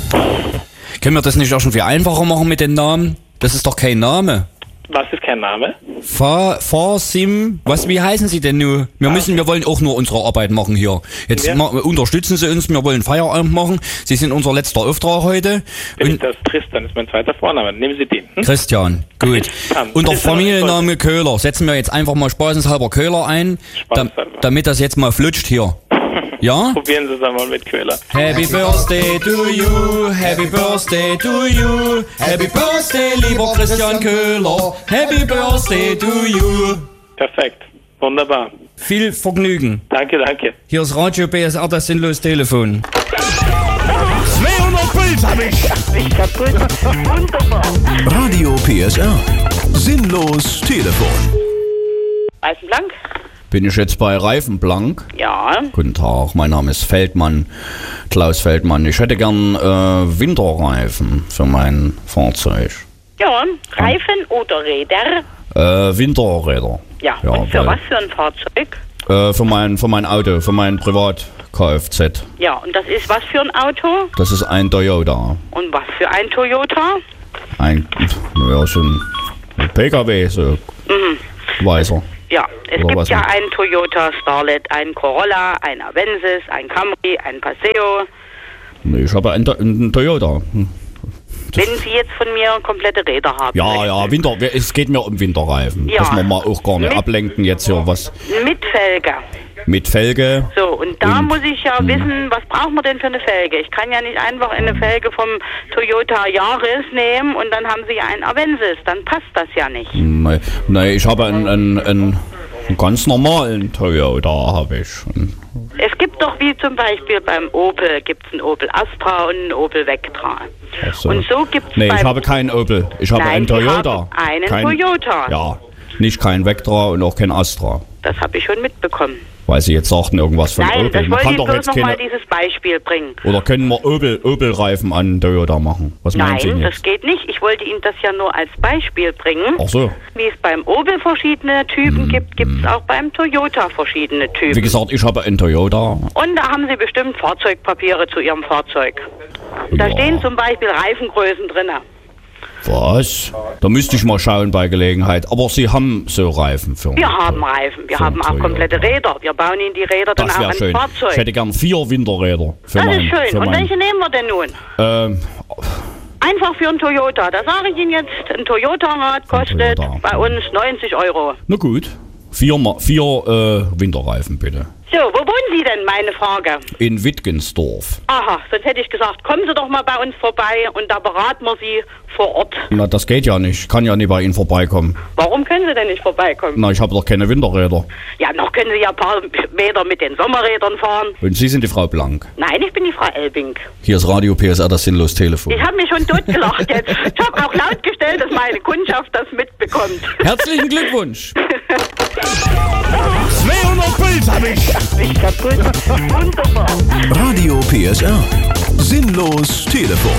[SPEAKER 5] Können wir das nicht auch schon viel einfacher machen mit den Namen? Das ist doch kein Name.
[SPEAKER 16] Was ist kein Name?
[SPEAKER 5] Fa, Fa, Sim, was, wie heißen Sie denn nun? Wir müssen, wir wollen auch nur unsere Arbeit machen hier. Jetzt
[SPEAKER 16] Ja.
[SPEAKER 5] ma, unterstützen Sie uns, wir wollen Feierabend machen. Sie sind unser letzter Auftrag heute.
[SPEAKER 16] Bin ich das Tristan, ist mein zweiter Vorname. Nehmen Sie den. Hm?
[SPEAKER 5] Christian, gut.
[SPEAKER 16] Dann,
[SPEAKER 5] Und der
[SPEAKER 16] Tristan
[SPEAKER 5] Familienname Köhler. Setzen wir jetzt einfach mal spaßenshalber Köhler ein, dam, damit das jetzt mal flutscht hier. Ja?
[SPEAKER 16] Probieren Sie es einmal mit Köhler.
[SPEAKER 5] Happy Birthday to you, Happy Birthday to you, Happy Birthday, lieber Christian Köhler, Happy Birthday to you.
[SPEAKER 16] Perfekt. Wunderbar.
[SPEAKER 5] Viel Vergnügen.
[SPEAKER 16] Danke, danke.
[SPEAKER 5] Hier ist Radio B S R, das sinnlos Telefon.
[SPEAKER 2] zweihundert Puls Puls hab ich.
[SPEAKER 8] Nicht kaputt. Wunderbar.
[SPEAKER 4] Radio P S R. Sinnlos Telefon.
[SPEAKER 6] Reifenblank?
[SPEAKER 5] Bin ich jetzt bei Reifenblank?
[SPEAKER 6] Ja.
[SPEAKER 5] Guten Tag, mein Name ist Feldmann, Klaus Feldmann. Ich hätte gern äh, Winterreifen für mein Fahrzeug.
[SPEAKER 6] Ja, Reifen oder Räder?
[SPEAKER 5] Äh, Winterräder.
[SPEAKER 6] Ja,
[SPEAKER 5] Ja,
[SPEAKER 6] und für
[SPEAKER 5] weil-
[SPEAKER 6] was für ein Fahrzeug?
[SPEAKER 5] Äh, für mein, für mein Auto, für mein Privat-Kfz.
[SPEAKER 6] Ja, und das ist was für ein Auto?
[SPEAKER 5] Das ist ein Toyota.
[SPEAKER 6] Und was für ein Toyota?
[SPEAKER 5] Ein, ja, so ein P K W, so
[SPEAKER 6] Mhm.
[SPEAKER 5] weißer.
[SPEAKER 6] Ja, es
[SPEAKER 5] Oder
[SPEAKER 6] gibt
[SPEAKER 5] was
[SPEAKER 6] ja
[SPEAKER 5] noch?
[SPEAKER 6] einen Toyota Starlet, einen Corolla, einen Avensis, einen Camry, einen Paseo.
[SPEAKER 5] Nee, ich habe einen, To- einen Toyota. Hm.
[SPEAKER 6] Wenn Sie jetzt von mir komplette Räder haben.
[SPEAKER 5] Ja, ja, Winter, es geht mir um Winterreifen.
[SPEAKER 6] Ja.
[SPEAKER 5] Dass wir mal auch gar nicht
[SPEAKER 6] Mit-
[SPEAKER 5] ablenken jetzt hier was
[SPEAKER 6] Mit Felge.
[SPEAKER 5] mit Felge.
[SPEAKER 6] So, und da
[SPEAKER 5] Und-
[SPEAKER 6] muss ich ja wissen, was braucht man denn für eine Felge? Ich kann ja nicht einfach eine Felge vom Toyota Yaris nehmen und dann haben Sie einen Avensis. Dann passt das ja nicht.
[SPEAKER 5] Nee, nee, ich habe einen, einen, einen, einen ganz normalen Toyota, habe ich.
[SPEAKER 6] Es gibt doch wie zum Beispiel beim Opel, gibt es einen Opel Astra und einen Opel Vectra.
[SPEAKER 5] Ach so.
[SPEAKER 6] Und so gibt es
[SPEAKER 5] Nee,
[SPEAKER 6] beim...
[SPEAKER 5] ich habe keinen Opel. Ich habe
[SPEAKER 6] Nein,
[SPEAKER 5] einen
[SPEAKER 6] Sie
[SPEAKER 5] Toyota.
[SPEAKER 6] haben einen
[SPEAKER 5] kein,
[SPEAKER 6] Toyota.
[SPEAKER 5] Ja, nicht kein Vectra und auch kein Astra.
[SPEAKER 6] Das habe ich schon mitbekommen.
[SPEAKER 5] Weil Sie jetzt sagten irgendwas von
[SPEAKER 6] Nein,
[SPEAKER 5] Opel.
[SPEAKER 6] das
[SPEAKER 5] Man
[SPEAKER 6] wollte
[SPEAKER 5] kann
[SPEAKER 6] ich
[SPEAKER 5] doch
[SPEAKER 6] bloß
[SPEAKER 5] jetzt
[SPEAKER 6] nochmal
[SPEAKER 5] keine...
[SPEAKER 6] dieses Beispiel bringen.
[SPEAKER 5] Oder können wir Opel, Opel-Reifen an Toyota machen? Was meinen Sie
[SPEAKER 6] Nein,
[SPEAKER 5] denn
[SPEAKER 6] das
[SPEAKER 5] jetzt?
[SPEAKER 6] geht nicht. Ich wollte Ihnen das ja nur als Beispiel bringen.
[SPEAKER 5] Ach so.
[SPEAKER 6] Wie es beim Opel verschiedene Typen gibt, gibt es auch beim Toyota verschiedene Typen.
[SPEAKER 5] Wie gesagt, ich habe einen Toyota.
[SPEAKER 6] Und da haben Sie bestimmt Fahrzeugpapiere zu Ihrem Fahrzeug. Da
[SPEAKER 5] Ja.
[SPEAKER 6] stehen zum Beispiel Reifengrößen drin.
[SPEAKER 5] Was? Da müsste ich mal schauen bei Gelegenheit. Aber Sie haben so Reifen für
[SPEAKER 6] Wir haben Reifen, wir
[SPEAKER 5] für
[SPEAKER 6] haben auch
[SPEAKER 5] Toyota.
[SPEAKER 6] komplette Räder. Wir bauen Ihnen die Räder dann
[SPEAKER 5] Das
[SPEAKER 6] auch
[SPEAKER 5] wäre
[SPEAKER 6] ans
[SPEAKER 5] schön.
[SPEAKER 6] Fahrzeug.
[SPEAKER 5] Ich hätte gern vier Winterräder. Für
[SPEAKER 6] Das
[SPEAKER 5] mein,
[SPEAKER 6] ist schön.
[SPEAKER 5] Für
[SPEAKER 6] Und
[SPEAKER 5] mein,
[SPEAKER 6] welche nehmen wir denn nun?
[SPEAKER 5] ähm,
[SPEAKER 6] Einfach für einen Toyota. Da sage ich Ihnen jetzt, ein Toyota-Rad kostet bei uns neunzig Euro.
[SPEAKER 5] na gut. Vier, Ma- vier äh, Winterreifen bitte.
[SPEAKER 6] So, wo wohnen Sie denn, meine Frage?
[SPEAKER 5] In Wittgensdorf.
[SPEAKER 6] Aha, sonst hätte ich gesagt, kommen Sie doch mal bei uns vorbei und da beraten wir Sie vor Ort.
[SPEAKER 5] Na, das geht ja nicht. Ich kann ja nie bei Ihnen vorbeikommen.
[SPEAKER 6] Warum können Sie denn nicht vorbeikommen?
[SPEAKER 5] Na, ich habe doch keine Winterräder.
[SPEAKER 6] Ja, noch können Sie ja ein paar Meter mit den Sommerrädern fahren.
[SPEAKER 5] Und Sie sind die Frau Blank.
[SPEAKER 6] Nein, ich bin die Frau Elbing.
[SPEAKER 5] Hier ist Radio P S R, das sinnlos Telefon.
[SPEAKER 6] Ich habe mich schon totgelacht jetzt. Ich habe auch laut gestellt, dass meine Kundschaft das mitbekommt.
[SPEAKER 5] Herzlichen Glückwunsch.
[SPEAKER 2] zweihundert Puls hab ich.
[SPEAKER 8] Nicht kaputt. Wunderbar.
[SPEAKER 4] Radio P S R. Sinnlos Telefon.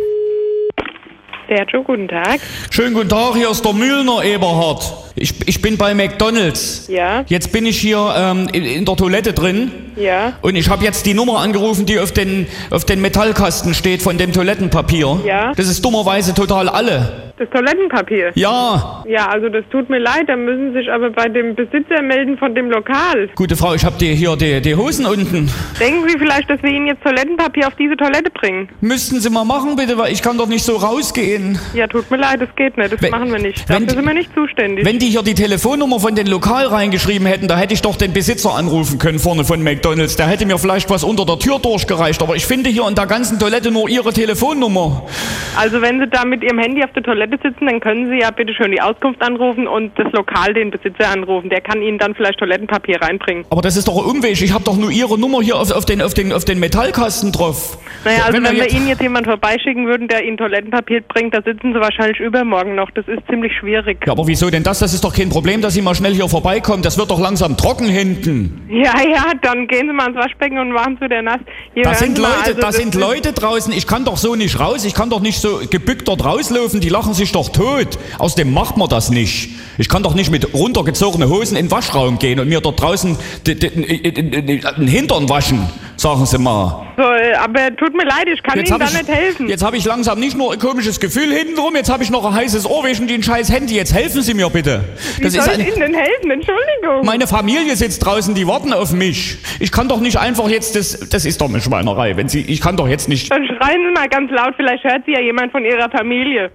[SPEAKER 13] Sergio, guten Tag.
[SPEAKER 2] Schönen guten Tag, hier ist der Mühlner Eberhard. Ich, ich bin bei McDonalds.
[SPEAKER 13] Ja,
[SPEAKER 2] Jetzt bin ich hier ähm, in, in der Toilette drin
[SPEAKER 13] ja,
[SPEAKER 2] und ich habe jetzt die Nummer angerufen, die auf den, auf den Metallkasten steht von dem Toilettenpapier.
[SPEAKER 13] Ja.
[SPEAKER 2] Das ist dummerweise total alle.
[SPEAKER 13] das Toilettenpapier.
[SPEAKER 2] Ja.
[SPEAKER 13] Ja, also das tut mir leid, da müssen Sie sich aber bei dem Besitzer melden von dem Lokal.
[SPEAKER 2] Gute Frau, ich habe dir hier die, die Hosen unten.
[SPEAKER 13] Denken Sie vielleicht, dass wir Ihnen jetzt Toilettenpapier auf diese Toilette bringen?
[SPEAKER 2] Müssten Sie mal machen, bitte, weil ich kann doch nicht so rausgehen.
[SPEAKER 13] Ja, tut mir leid, das geht nicht, das
[SPEAKER 2] Wenn-
[SPEAKER 13] machen wir nicht.
[SPEAKER 2] wenn
[SPEAKER 13] Dafür sind wir nicht zuständig.
[SPEAKER 2] Wenn die hier die Telefonnummer von den Lokal reingeschrieben hätten, da hätte ich doch den Besitzer anrufen können vorne von McDonalds. Der hätte mir vielleicht was unter der Tür durchgereicht, aber ich finde hier in der ganzen Toilette nur Ihre Telefonnummer.
[SPEAKER 13] Also wenn Sie da mit Ihrem Handy auf der Toilette sitzen, dann können Sie ja bitte schön die Auskunft anrufen und das Lokal den Besitzer anrufen. Der kann Ihnen dann vielleicht Toilettenpapier reinbringen.
[SPEAKER 2] Aber das ist doch ein Umweg. Ich habe doch nur Ihre Nummer hier auf, auf, den, auf, den, auf den Metallkasten drauf.
[SPEAKER 13] Naja, also wenn,
[SPEAKER 2] wir
[SPEAKER 13] wir
[SPEAKER 2] jetzt-
[SPEAKER 13] Ihnen jetzt jemand vorbeischicken würden, der Ihnen Toilettenpapier bringt, da sitzen Sie wahrscheinlich übermorgen noch. Das ist ziemlich schwierig.
[SPEAKER 2] Ja, aber wieso denn das? Das ist doch kein Problem, dass Sie mal schnell hier vorbeikommen. Das wird doch langsam trocken hinten.
[SPEAKER 13] Ja, ja, dann gehen Sie mal ins Waschbecken und machen es wieder nass. Hier,
[SPEAKER 2] Da
[SPEAKER 13] hören
[SPEAKER 2] sind
[SPEAKER 13] Sie mal,
[SPEAKER 2] Leute,
[SPEAKER 13] also
[SPEAKER 2] da
[SPEAKER 13] das
[SPEAKER 2] sind
[SPEAKER 13] ist-
[SPEAKER 2] Leute draußen. Ich kann doch so nicht raus. Ich kann doch nicht so gebückt dort rauslaufen. Die lachen sich doch tot. Außerdem macht man das nicht. Ich kann doch nicht mit runtergezogenen Hosen in den Waschraum gehen und mir dort draußen den, den, den, den Hintern waschen. Sagen Sie mal.
[SPEAKER 13] So, äh, aber tut mir leid, ich kann
[SPEAKER 2] Jetzt
[SPEAKER 13] Ihnen
[SPEAKER 2] habe
[SPEAKER 13] da
[SPEAKER 2] ich,
[SPEAKER 13] nicht helfen.
[SPEAKER 2] jetzt hab ich langsam nicht nur ein komisches Gefühl hintenrum, jetzt habe ich noch ein heißes Ohrwischen und ein scheiß Handy. Jetzt helfen Sie mir bitte.
[SPEAKER 13] Wie
[SPEAKER 2] Das
[SPEAKER 13] soll
[SPEAKER 2] ist
[SPEAKER 13] ich
[SPEAKER 2] ein,
[SPEAKER 13] Ihnen denn helfen? Entschuldigung.
[SPEAKER 2] meine Familie sitzt draußen, die warten auf mich. Ich kann doch nicht einfach jetzt, das, das ist doch eine Schweinerei. Wenn Sie, ich kann doch jetzt nicht...
[SPEAKER 13] Dann schreien Sie mal ganz laut, vielleicht hört Sie ja jemand von Ihrer Familie.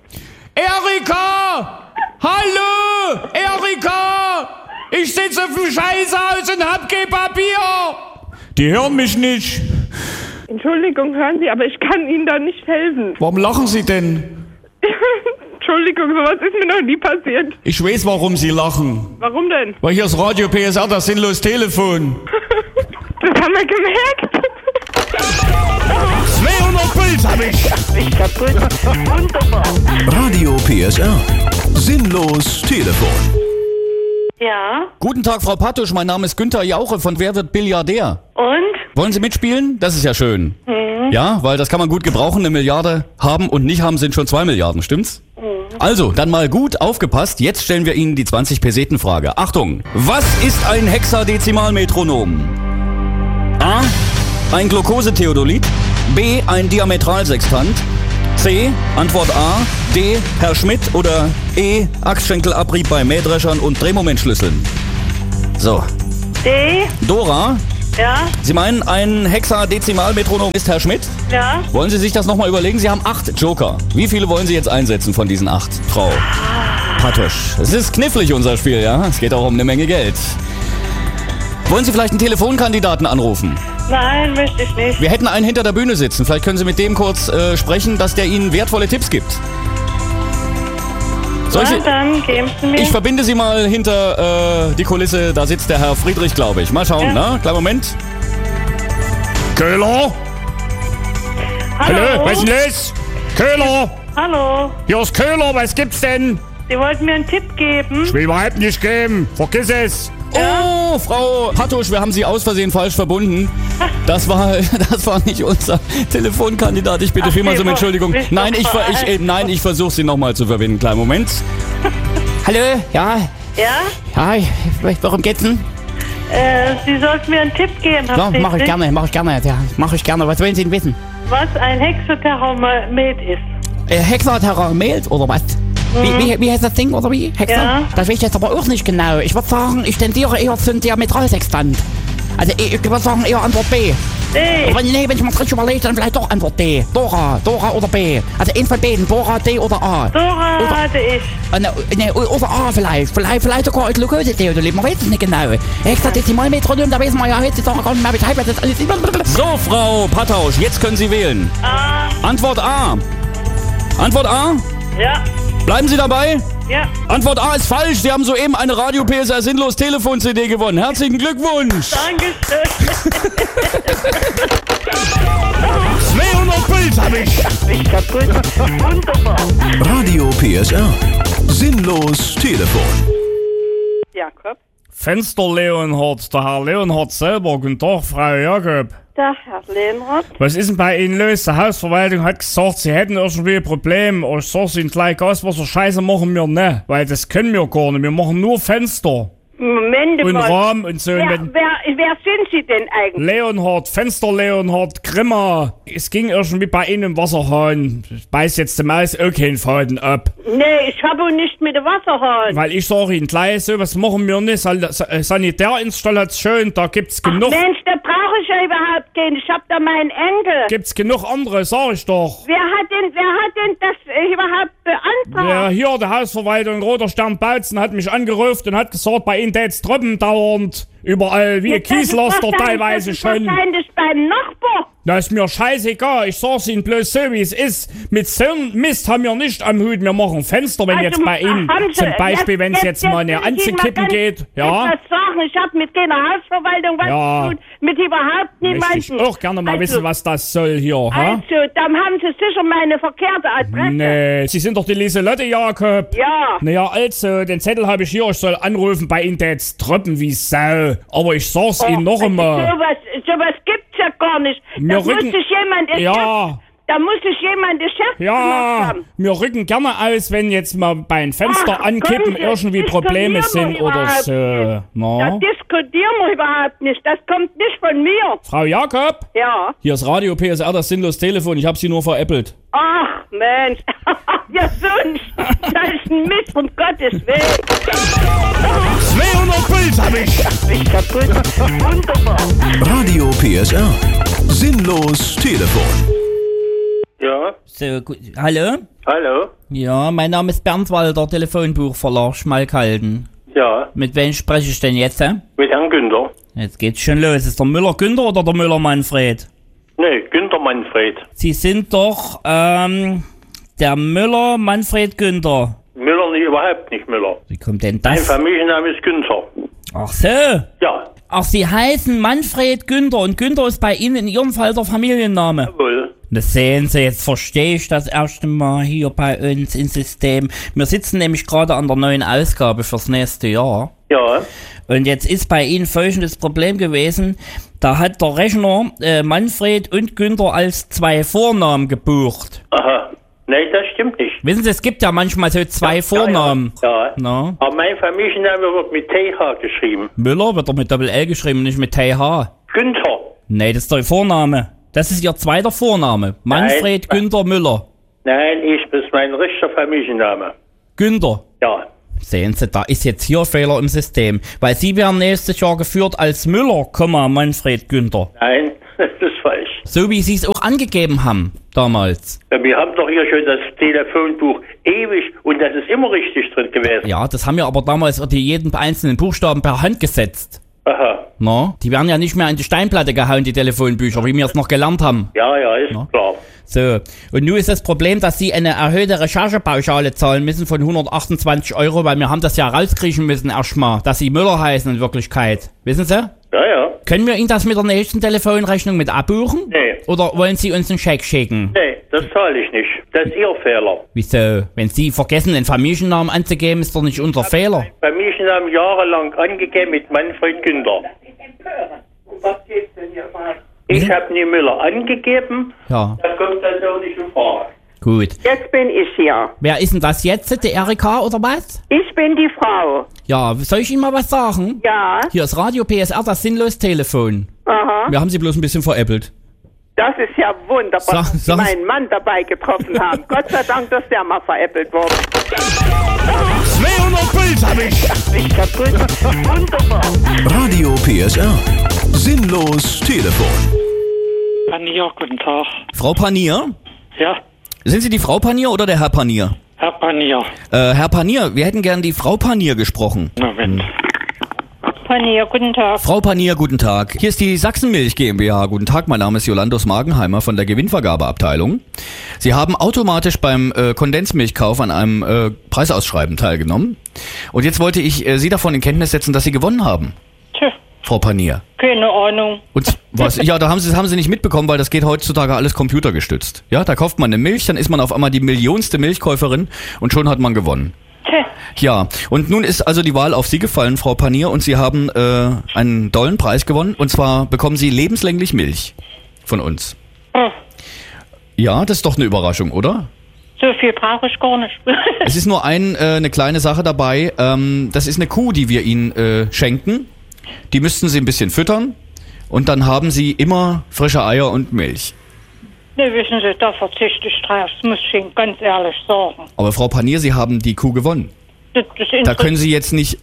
[SPEAKER 2] Erika! Hallo! Erika! Ich sitze auf dem Scheißhaus und hab kein Papier! Die hören mich nicht.
[SPEAKER 13] Entschuldigung, hören Sie, aber ich kann Ihnen da nicht helfen.
[SPEAKER 2] Warum lachen Sie denn?
[SPEAKER 13] Entschuldigung, sowas ist mir noch nie passiert.
[SPEAKER 2] Ich weiß, warum Sie lachen.
[SPEAKER 13] Warum denn?
[SPEAKER 2] Weil hier ist Radio P S R, das sinnlos Telefon.
[SPEAKER 13] Das haben wir gemerkt.
[SPEAKER 2] zweihundert Puls hab ich.
[SPEAKER 8] mich kaputt. Wunderbar.
[SPEAKER 4] Radio P S R. Sinnlos Telefon.
[SPEAKER 15] Ja.
[SPEAKER 5] Guten Tag, Frau Pattusch, mein Name ist Günther Jauche von Wer wird Milliardär?
[SPEAKER 15] Und?
[SPEAKER 5] Wollen Sie mitspielen? Das ist ja schön.
[SPEAKER 15] Mhm.
[SPEAKER 5] Ja, weil das kann man gut gebrauchen. Eine Milliarde haben und nicht haben sind schon zwei Milliarden, stimmt's?
[SPEAKER 15] Mhm.
[SPEAKER 5] Also, dann mal gut aufgepasst. Jetzt stellen wir Ihnen die zwanzig Peseten-Frage. Achtung! Was ist ein Hexadezimalmetronom? A. Ein Glukosetheodolit. B. Ein Diametralsextant. C. Antwort A. D. Herr Schmidt. Oder E. Achsschenkelabrieb bei Mähdreschern und Drehmomentschlüsseln. So.
[SPEAKER 15] D.
[SPEAKER 5] Dora?
[SPEAKER 15] Ja.
[SPEAKER 5] Sie meinen, ein Hexadezimalmetronom ist Herr Schmidt?
[SPEAKER 15] Ja.
[SPEAKER 5] Wollen Sie sich das nochmal überlegen? Sie haben acht Joker. Wie viele wollen Sie jetzt einsetzen von diesen acht, Frau Pattusch? Es ist knifflig, unser Spiel, ja? Es geht auch um eine Menge Geld. Wollen Sie vielleicht einen Telefonkandidaten anrufen?
[SPEAKER 15] Nein, möchte ich nicht.
[SPEAKER 5] Wir hätten einen hinter der Bühne sitzen. Vielleicht können Sie mit dem kurz äh, sprechen, dass der Ihnen wertvolle Tipps gibt. Soll
[SPEAKER 15] Na,
[SPEAKER 5] ich,
[SPEAKER 15] dann geben Sie mir.
[SPEAKER 5] ich verbinde Sie mal hinter äh, die Kulisse. Da sitzt der Herr Friedrich, glaube ich. Mal schauen,
[SPEAKER 15] Ja.
[SPEAKER 5] ne? Kleinen Moment.
[SPEAKER 2] Köhler?
[SPEAKER 15] Hallo?
[SPEAKER 2] Hallo, was ist denn los? Köhler?
[SPEAKER 15] Hallo.
[SPEAKER 2] Hier ist Köhler, was gibt's denn?
[SPEAKER 15] Sie wollten mir einen Tipp geben.
[SPEAKER 2] Ich will überhaupt nicht geben. Vergiss es.
[SPEAKER 5] Oh, Frau Pattusch, wir haben Sie aus Versehen falsch verbunden. Das war, das war nicht unser Telefonkandidat. Ich bitte
[SPEAKER 15] Ach,
[SPEAKER 5] vielmals
[SPEAKER 15] nee,
[SPEAKER 5] um Entschuldigung.
[SPEAKER 15] bist du
[SPEAKER 5] Nein, ich, ver- ich, äh, nein, ich versuche Sie nochmal zu verbinden. Kleinen Moment. Hallo, ja,
[SPEAKER 15] Ja?
[SPEAKER 5] ja, ich- worum geht's denn?
[SPEAKER 15] Äh, Sie sollten mir einen Tipp geben. Herr
[SPEAKER 5] Ja, mache ich
[SPEAKER 15] Friedrich,
[SPEAKER 5] gerne, mache ich gerne, ja, mache ich gerne. Was wollen Sie denn wissen?
[SPEAKER 15] Was ein Hexothermomet ist.
[SPEAKER 5] Äh, Hexaterramelt oder was? Wie, wie, wie heißt das Ding oder wie? Hexa?
[SPEAKER 15] Ja.
[SPEAKER 5] Das weiß ich jetzt aber auch nicht genau. Ich würde sagen, ich tendiere eher zum Diametralsextant. Also ich, ich würde sagen eher Antwort B.
[SPEAKER 15] D.
[SPEAKER 5] Aber nee, wenn ich mal richtig überlege, dann vielleicht doch Antwort D. Dora, Dora oder B. Also eins von beiden, Dora, D oder A.
[SPEAKER 15] Dora
[SPEAKER 5] Oder-
[SPEAKER 15] hatte ich.
[SPEAKER 5] Äh, ne, ne, oder A vielleicht. Vielleicht, vielleicht sogar als Glukosetheodolit, man weiß es nicht genau. Hexadezimalmetronom, da wissen wir ja heutzutage gar nicht mehr Bescheid, was das alles ist. So, Frau Pattusch, jetzt können Sie wählen.
[SPEAKER 15] A.
[SPEAKER 5] Antwort A. Antwort A?
[SPEAKER 15] Ja.
[SPEAKER 5] Bleiben Sie dabei?
[SPEAKER 15] Ja.
[SPEAKER 5] Antwort A ist falsch. Sie haben soeben eine Radio P S R Sinnlos Telefon-C D gewonnen. Herzlichen Glückwunsch.
[SPEAKER 15] Dankeschön.
[SPEAKER 2] zweihundert Bild hab ich.
[SPEAKER 8] Mich kaputt. Wunderbar.
[SPEAKER 4] Radio P S R. Sinnlos Telefon.
[SPEAKER 12] Jakob.
[SPEAKER 2] Fenster Leonhard, der Herr Leonhard selber. Guten Tag, Frau Jakob.
[SPEAKER 12] Der Herr Lehnrad.
[SPEAKER 2] Was ist denn bei Ihnen los? Die Hausverwaltung hat gesagt, Sie hätten irgendwie ein Problem. Ich sag Ihnen gleich, Gaswasser Scheiße machen wir nicht. Weil das können wir gar nicht. Wir machen nur Fenster.
[SPEAKER 12] Moment
[SPEAKER 2] Und
[SPEAKER 12] mal.
[SPEAKER 2] Rahmen und so.
[SPEAKER 12] Wer,
[SPEAKER 2] Wenn-
[SPEAKER 12] wer, wer sind Sie denn eigentlich?
[SPEAKER 2] Leonhard, Fenster Leonhard, Grimmer. Es ging irgendwie bei Ihnen im Wasserhahn. Ich beiß jetzt dem Maus auch keinen Faden ab.
[SPEAKER 12] Nee, ich habe nicht mit dem Wasserhahn.
[SPEAKER 2] Weil ich sage Ihnen gleich, so was machen wir nicht. San- Sa- Sanitärinstallation, da gibt's genug.
[SPEAKER 12] Mensch, da brauche ich ja überhaupt keinen. Ich hab da meinen Enkel.
[SPEAKER 2] Gibt's genug andere, sag ich doch.
[SPEAKER 12] Wer hat denn, wer hat denn das äh, überhaupt beantragt?
[SPEAKER 2] Ja, hier, der Hausverwaltung Roter Stern Bautzen hat mich angerufen und hat gesagt, bei Ihnen tät's Tröppen dauernd. Überall wie ein
[SPEAKER 12] Das ist
[SPEAKER 2] Kieslaster
[SPEAKER 12] wahrscheinlich-
[SPEAKER 2] teilweise
[SPEAKER 12] das ist
[SPEAKER 2] schon.
[SPEAKER 12] wahrscheinlich beim Nachbar.
[SPEAKER 2] Das ist mir scheißegal, ich sag's Ihnen bloß so, wie es ist. Mit so einem Mist haben wir nicht am Hut, wir machen Fenster, wenn
[SPEAKER 12] Also,
[SPEAKER 2] jetzt bei Ihnen,
[SPEAKER 12] haben Sie-
[SPEAKER 2] zum Beispiel, wenn es jetzt mal eine
[SPEAKER 12] will ich Ihnen
[SPEAKER 2] anzukippen
[SPEAKER 12] mal ganz
[SPEAKER 2] geht, ja,
[SPEAKER 12] etwas sagen. Ich habe mit keiner Hausverwaltung was
[SPEAKER 2] Ja.
[SPEAKER 12] zu tun, mit überhaupt
[SPEAKER 2] möchte ich
[SPEAKER 12] niemandem.
[SPEAKER 2] auch gerne mal
[SPEAKER 12] also,
[SPEAKER 2] wissen, was das soll hier, ha?
[SPEAKER 12] Also, dann haben Sie sicher meine verkehrte Adresse.
[SPEAKER 2] Nee, Sie sind doch die Lieselotte Jakob.
[SPEAKER 12] Ja.
[SPEAKER 2] Naja, also, den Zettel habe ich hier, ich soll anrufen, bei Ihnen tät's Tröppen wie Sau. Aber ich sag's Ihnen noch
[SPEAKER 12] Also,
[SPEAKER 2] einmal.
[SPEAKER 12] sowas, sowas gibt's ja gar nicht.
[SPEAKER 2] Wir
[SPEAKER 12] Da muss
[SPEAKER 2] rücken-
[SPEAKER 12] sich jemand das
[SPEAKER 2] Ja.
[SPEAKER 12] Chef, da muss sich jemand das Chef gemacht
[SPEAKER 2] Ja,
[SPEAKER 12] haben.
[SPEAKER 2] wir rücken gerne aus, wenn jetzt mal bei einem Fenster
[SPEAKER 12] Ach,
[SPEAKER 2] ankippen
[SPEAKER 12] kommen Sie,
[SPEAKER 2] irgendwie Probleme
[SPEAKER 12] diskutieren
[SPEAKER 2] sind
[SPEAKER 12] wir
[SPEAKER 2] oder
[SPEAKER 12] überhaupt
[SPEAKER 2] so.
[SPEAKER 12] Da
[SPEAKER 2] Na?
[SPEAKER 12] diskutieren wir überhaupt nicht. Das kommt nicht von mir.
[SPEAKER 2] Frau Jakob?
[SPEAKER 12] Ja.
[SPEAKER 2] Hier ist Radio P S R, das sinnlos Telefon. Ich habe Sie nur veräppelt.
[SPEAKER 12] Ach, Mensch. Ja, so ein, das ist ein Mist, um Gottes Willen.
[SPEAKER 2] zweihundert Bild hab ich.
[SPEAKER 8] Mich kaputt. Wunderbar.
[SPEAKER 4] Radio P S R. Sinnlos Telefon.
[SPEAKER 11] Ja,
[SPEAKER 5] So, gut. Hallo?
[SPEAKER 11] hallo?
[SPEAKER 5] Ja, mein Name ist Bernd Walter, Telefonbuchverlag Schmalkalden.
[SPEAKER 11] Ja,
[SPEAKER 5] Mit wem spreche ich denn jetzt? Hä?
[SPEAKER 11] mit Herrn Günther.
[SPEAKER 5] Jetzt geht's schon los. Ist der Müller Günther oder der Müller Manfred?
[SPEAKER 11] Nee, Günther Manfred.
[SPEAKER 5] Sie sind doch, ähm, der Müller Manfred Günther.
[SPEAKER 11] Müller nicht, überhaupt nicht Müller.
[SPEAKER 5] Wie kommt denn
[SPEAKER 11] Mein
[SPEAKER 5] das?
[SPEAKER 11] Familienname ist Günther.
[SPEAKER 5] Ach so.
[SPEAKER 11] Ja,
[SPEAKER 5] Ach, Sie heißen Manfred Günther und Günther ist bei Ihnen in Ihrem Fall der Familienname.
[SPEAKER 11] jawohl.
[SPEAKER 5] Das sehen Sie, jetzt verstehe ich das erste Mal hier bei uns im System. Wir sitzen nämlich gerade an der neuen Ausgabe fürs nächste Jahr.
[SPEAKER 14] Ja.
[SPEAKER 5] Und jetzt ist bei Ihnen folgendes Problem gewesen. Da hat der Rechner äh, Manfred und Günther als zwei Vornamen gebucht.
[SPEAKER 14] Aha. Nein, das stimmt nicht.
[SPEAKER 5] Wissen Sie, es gibt ja manchmal so zwei
[SPEAKER 14] ja,
[SPEAKER 5] Vornamen.
[SPEAKER 14] Ja, ja.
[SPEAKER 5] No?
[SPEAKER 14] Aber mein Familienname wird mit T H geschrieben.
[SPEAKER 5] Müller wird doch mit Doppel-L geschrieben, nicht mit T H.
[SPEAKER 14] Günther.
[SPEAKER 5] Nee, das ist der Vorname. Das ist Ihr zweiter Vorname. Manfred
[SPEAKER 14] Nein.
[SPEAKER 5] Günther Müller.
[SPEAKER 14] Nein, ich, das ist mein richtiger Familienname.
[SPEAKER 5] Günther.
[SPEAKER 14] Ja.
[SPEAKER 5] Sehen Sie, da ist jetzt hier Fehler im System. Weil Sie werden nächstes Jahr geführt als Müller, Manfred Günther.
[SPEAKER 14] Nein, das ist falsch.
[SPEAKER 5] So wie Sie es auch angegeben haben, damals.
[SPEAKER 14] Ja, wir haben doch hier schon das Telefonbuch ewig und das ist immer richtig drin gewesen.
[SPEAKER 5] Ja, das haben wir aber damals die jeden einzelnen Buchstaben per Hand gesetzt.
[SPEAKER 14] Aha.
[SPEAKER 5] No? Die werden ja nicht mehr an die Steinplatte gehauen, die Telefonbücher, wie wir es noch gelernt haben.
[SPEAKER 14] Ja, ja, ist no? klar.
[SPEAKER 5] So, und nun ist das Problem, dass Sie eine erhöhte Recherchepauschale zahlen müssen von hundertachtundzwanzig Euro, weil wir haben das ja rauskriechen müssen erstmal, dass Sie Müller heißen in Wirklichkeit. Wissen Sie?
[SPEAKER 14] Ja, ja.
[SPEAKER 5] Können wir Ihnen das mit der nächsten Telefonrechnung mit abbuchen?
[SPEAKER 14] Nee.
[SPEAKER 5] Oder wollen Sie uns einen Scheck schicken?
[SPEAKER 14] Nee, das zahle ich nicht. Das ist Ihr Fehler.
[SPEAKER 5] Wieso? Wenn Sie vergessen, den Familiennamen anzugeben, ist doch nicht unser ich Fehler.
[SPEAKER 14] Familiennamen jahrelang angegeben mit Manfred Günther. Was geht's denn hier? Ich habe nie Müller angegeben.
[SPEAKER 5] Ja.
[SPEAKER 14] Das kommt dann so nicht in Frage.
[SPEAKER 5] Gut.
[SPEAKER 12] Jetzt bin ich hier.
[SPEAKER 5] Wer ist denn das jetzt? Die Erika oder was?
[SPEAKER 12] Ich bin die Frau.
[SPEAKER 5] Ja, soll ich Ihnen mal was sagen?
[SPEAKER 12] Ja.
[SPEAKER 5] Hier ist Radio P S R, das Sinnlos-Telefon.
[SPEAKER 12] Aha.
[SPEAKER 5] Wir haben Sie bloß ein bisschen veräppelt.
[SPEAKER 12] Das ist ja wunderbar,
[SPEAKER 5] Sag,
[SPEAKER 12] dass Sie meinen Mann dabei getroffen haben. Gott sei Dank, dass der mal veräppelt wurde.
[SPEAKER 2] zweihundert Puls hab ich.
[SPEAKER 12] Ich kaputt. Wunderbar.
[SPEAKER 4] Radio P S R. Sinnlos Telefon.
[SPEAKER 16] Panier, guten Tag.
[SPEAKER 5] Frau Panier?
[SPEAKER 16] Ja.
[SPEAKER 5] Sind Sie die Frau Panier oder der Herr Panier?
[SPEAKER 16] Herr Panier.
[SPEAKER 5] Äh, Herr Panier, wir hätten gern die Frau Panier gesprochen.
[SPEAKER 16] Moment.
[SPEAKER 7] Panier, guten Tag.
[SPEAKER 5] Frau Panier, guten Tag. Hier ist die Sachsenmilch GmbH. Guten Tag, mein Name ist Jolandos Magenheimer von der Gewinnvergabeabteilung. Sie haben automatisch beim äh, Kondensmilchkauf an einem äh, Preisausschreiben teilgenommen. Und jetzt wollte ich äh, Sie davon in Kenntnis setzen, dass Sie gewonnen haben.
[SPEAKER 7] Tja.
[SPEAKER 5] Frau Panier.
[SPEAKER 7] Keine Ahnung.
[SPEAKER 5] Und was? Ja, da haben Sie, das haben Sie nicht mitbekommen, weil das geht heutzutage alles computergestützt. Ja, da kauft man eine Milch, dann ist man auf einmal die millionste Milchkäuferin und schon hat man gewonnen.
[SPEAKER 7] Tja.
[SPEAKER 5] Ja, und nun ist also die Wahl auf Sie gefallen, Frau Panier, und Sie haben äh, einen tollen Preis gewonnen. Und zwar bekommen Sie lebenslänglich Milch von uns.
[SPEAKER 7] Hm.
[SPEAKER 5] Ja, das ist doch eine Überraschung, oder?
[SPEAKER 7] So viel brauche ich gar nicht.
[SPEAKER 5] Es ist nur ein, äh, eine kleine Sache dabei. Ähm, das ist eine Kuh, die wir Ihnen äh, schenken. Die müssten Sie ein bisschen füttern. Und dann haben Sie immer frische Eier und Milch.
[SPEAKER 7] Ne, wissen Sie, da verzichte ich drauf. Das muss ich Ihnen ganz ehrlich sagen.
[SPEAKER 5] Aber Frau Panier, Sie haben die Kuh gewonnen.
[SPEAKER 7] Das, das
[SPEAKER 5] da können Sie jetzt nicht...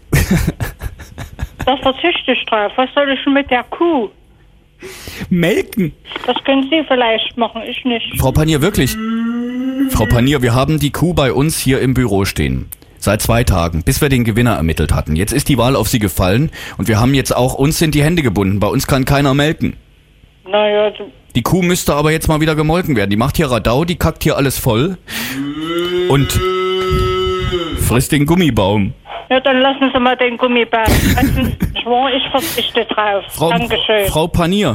[SPEAKER 7] Da verzichte ich drauf. Was soll ich denn mit der Kuh?
[SPEAKER 5] Melken.
[SPEAKER 7] Das können Sie vielleicht machen, ich nicht.
[SPEAKER 5] Frau Panier, wirklich. Frau Panier, wir haben die Kuh bei uns hier im Büro stehen. Seit zwei Tagen, bis wir den Gewinner ermittelt hatten. Jetzt ist die Wahl auf Sie gefallen und wir haben jetzt auch, uns sind die Hände gebunden. Bei uns kann keiner melken.
[SPEAKER 7] Naja, du...
[SPEAKER 5] Die Kuh müsste aber jetzt mal wieder gemolken werden. Die macht hier Radau, die kackt hier alles voll und frisst den Gummibaum.
[SPEAKER 7] Ja, dann lassen Sie mal den Gummibaum. Ich war, ich verzichte drauf.
[SPEAKER 5] Frau,
[SPEAKER 7] Dankeschön.
[SPEAKER 5] Frau Panier.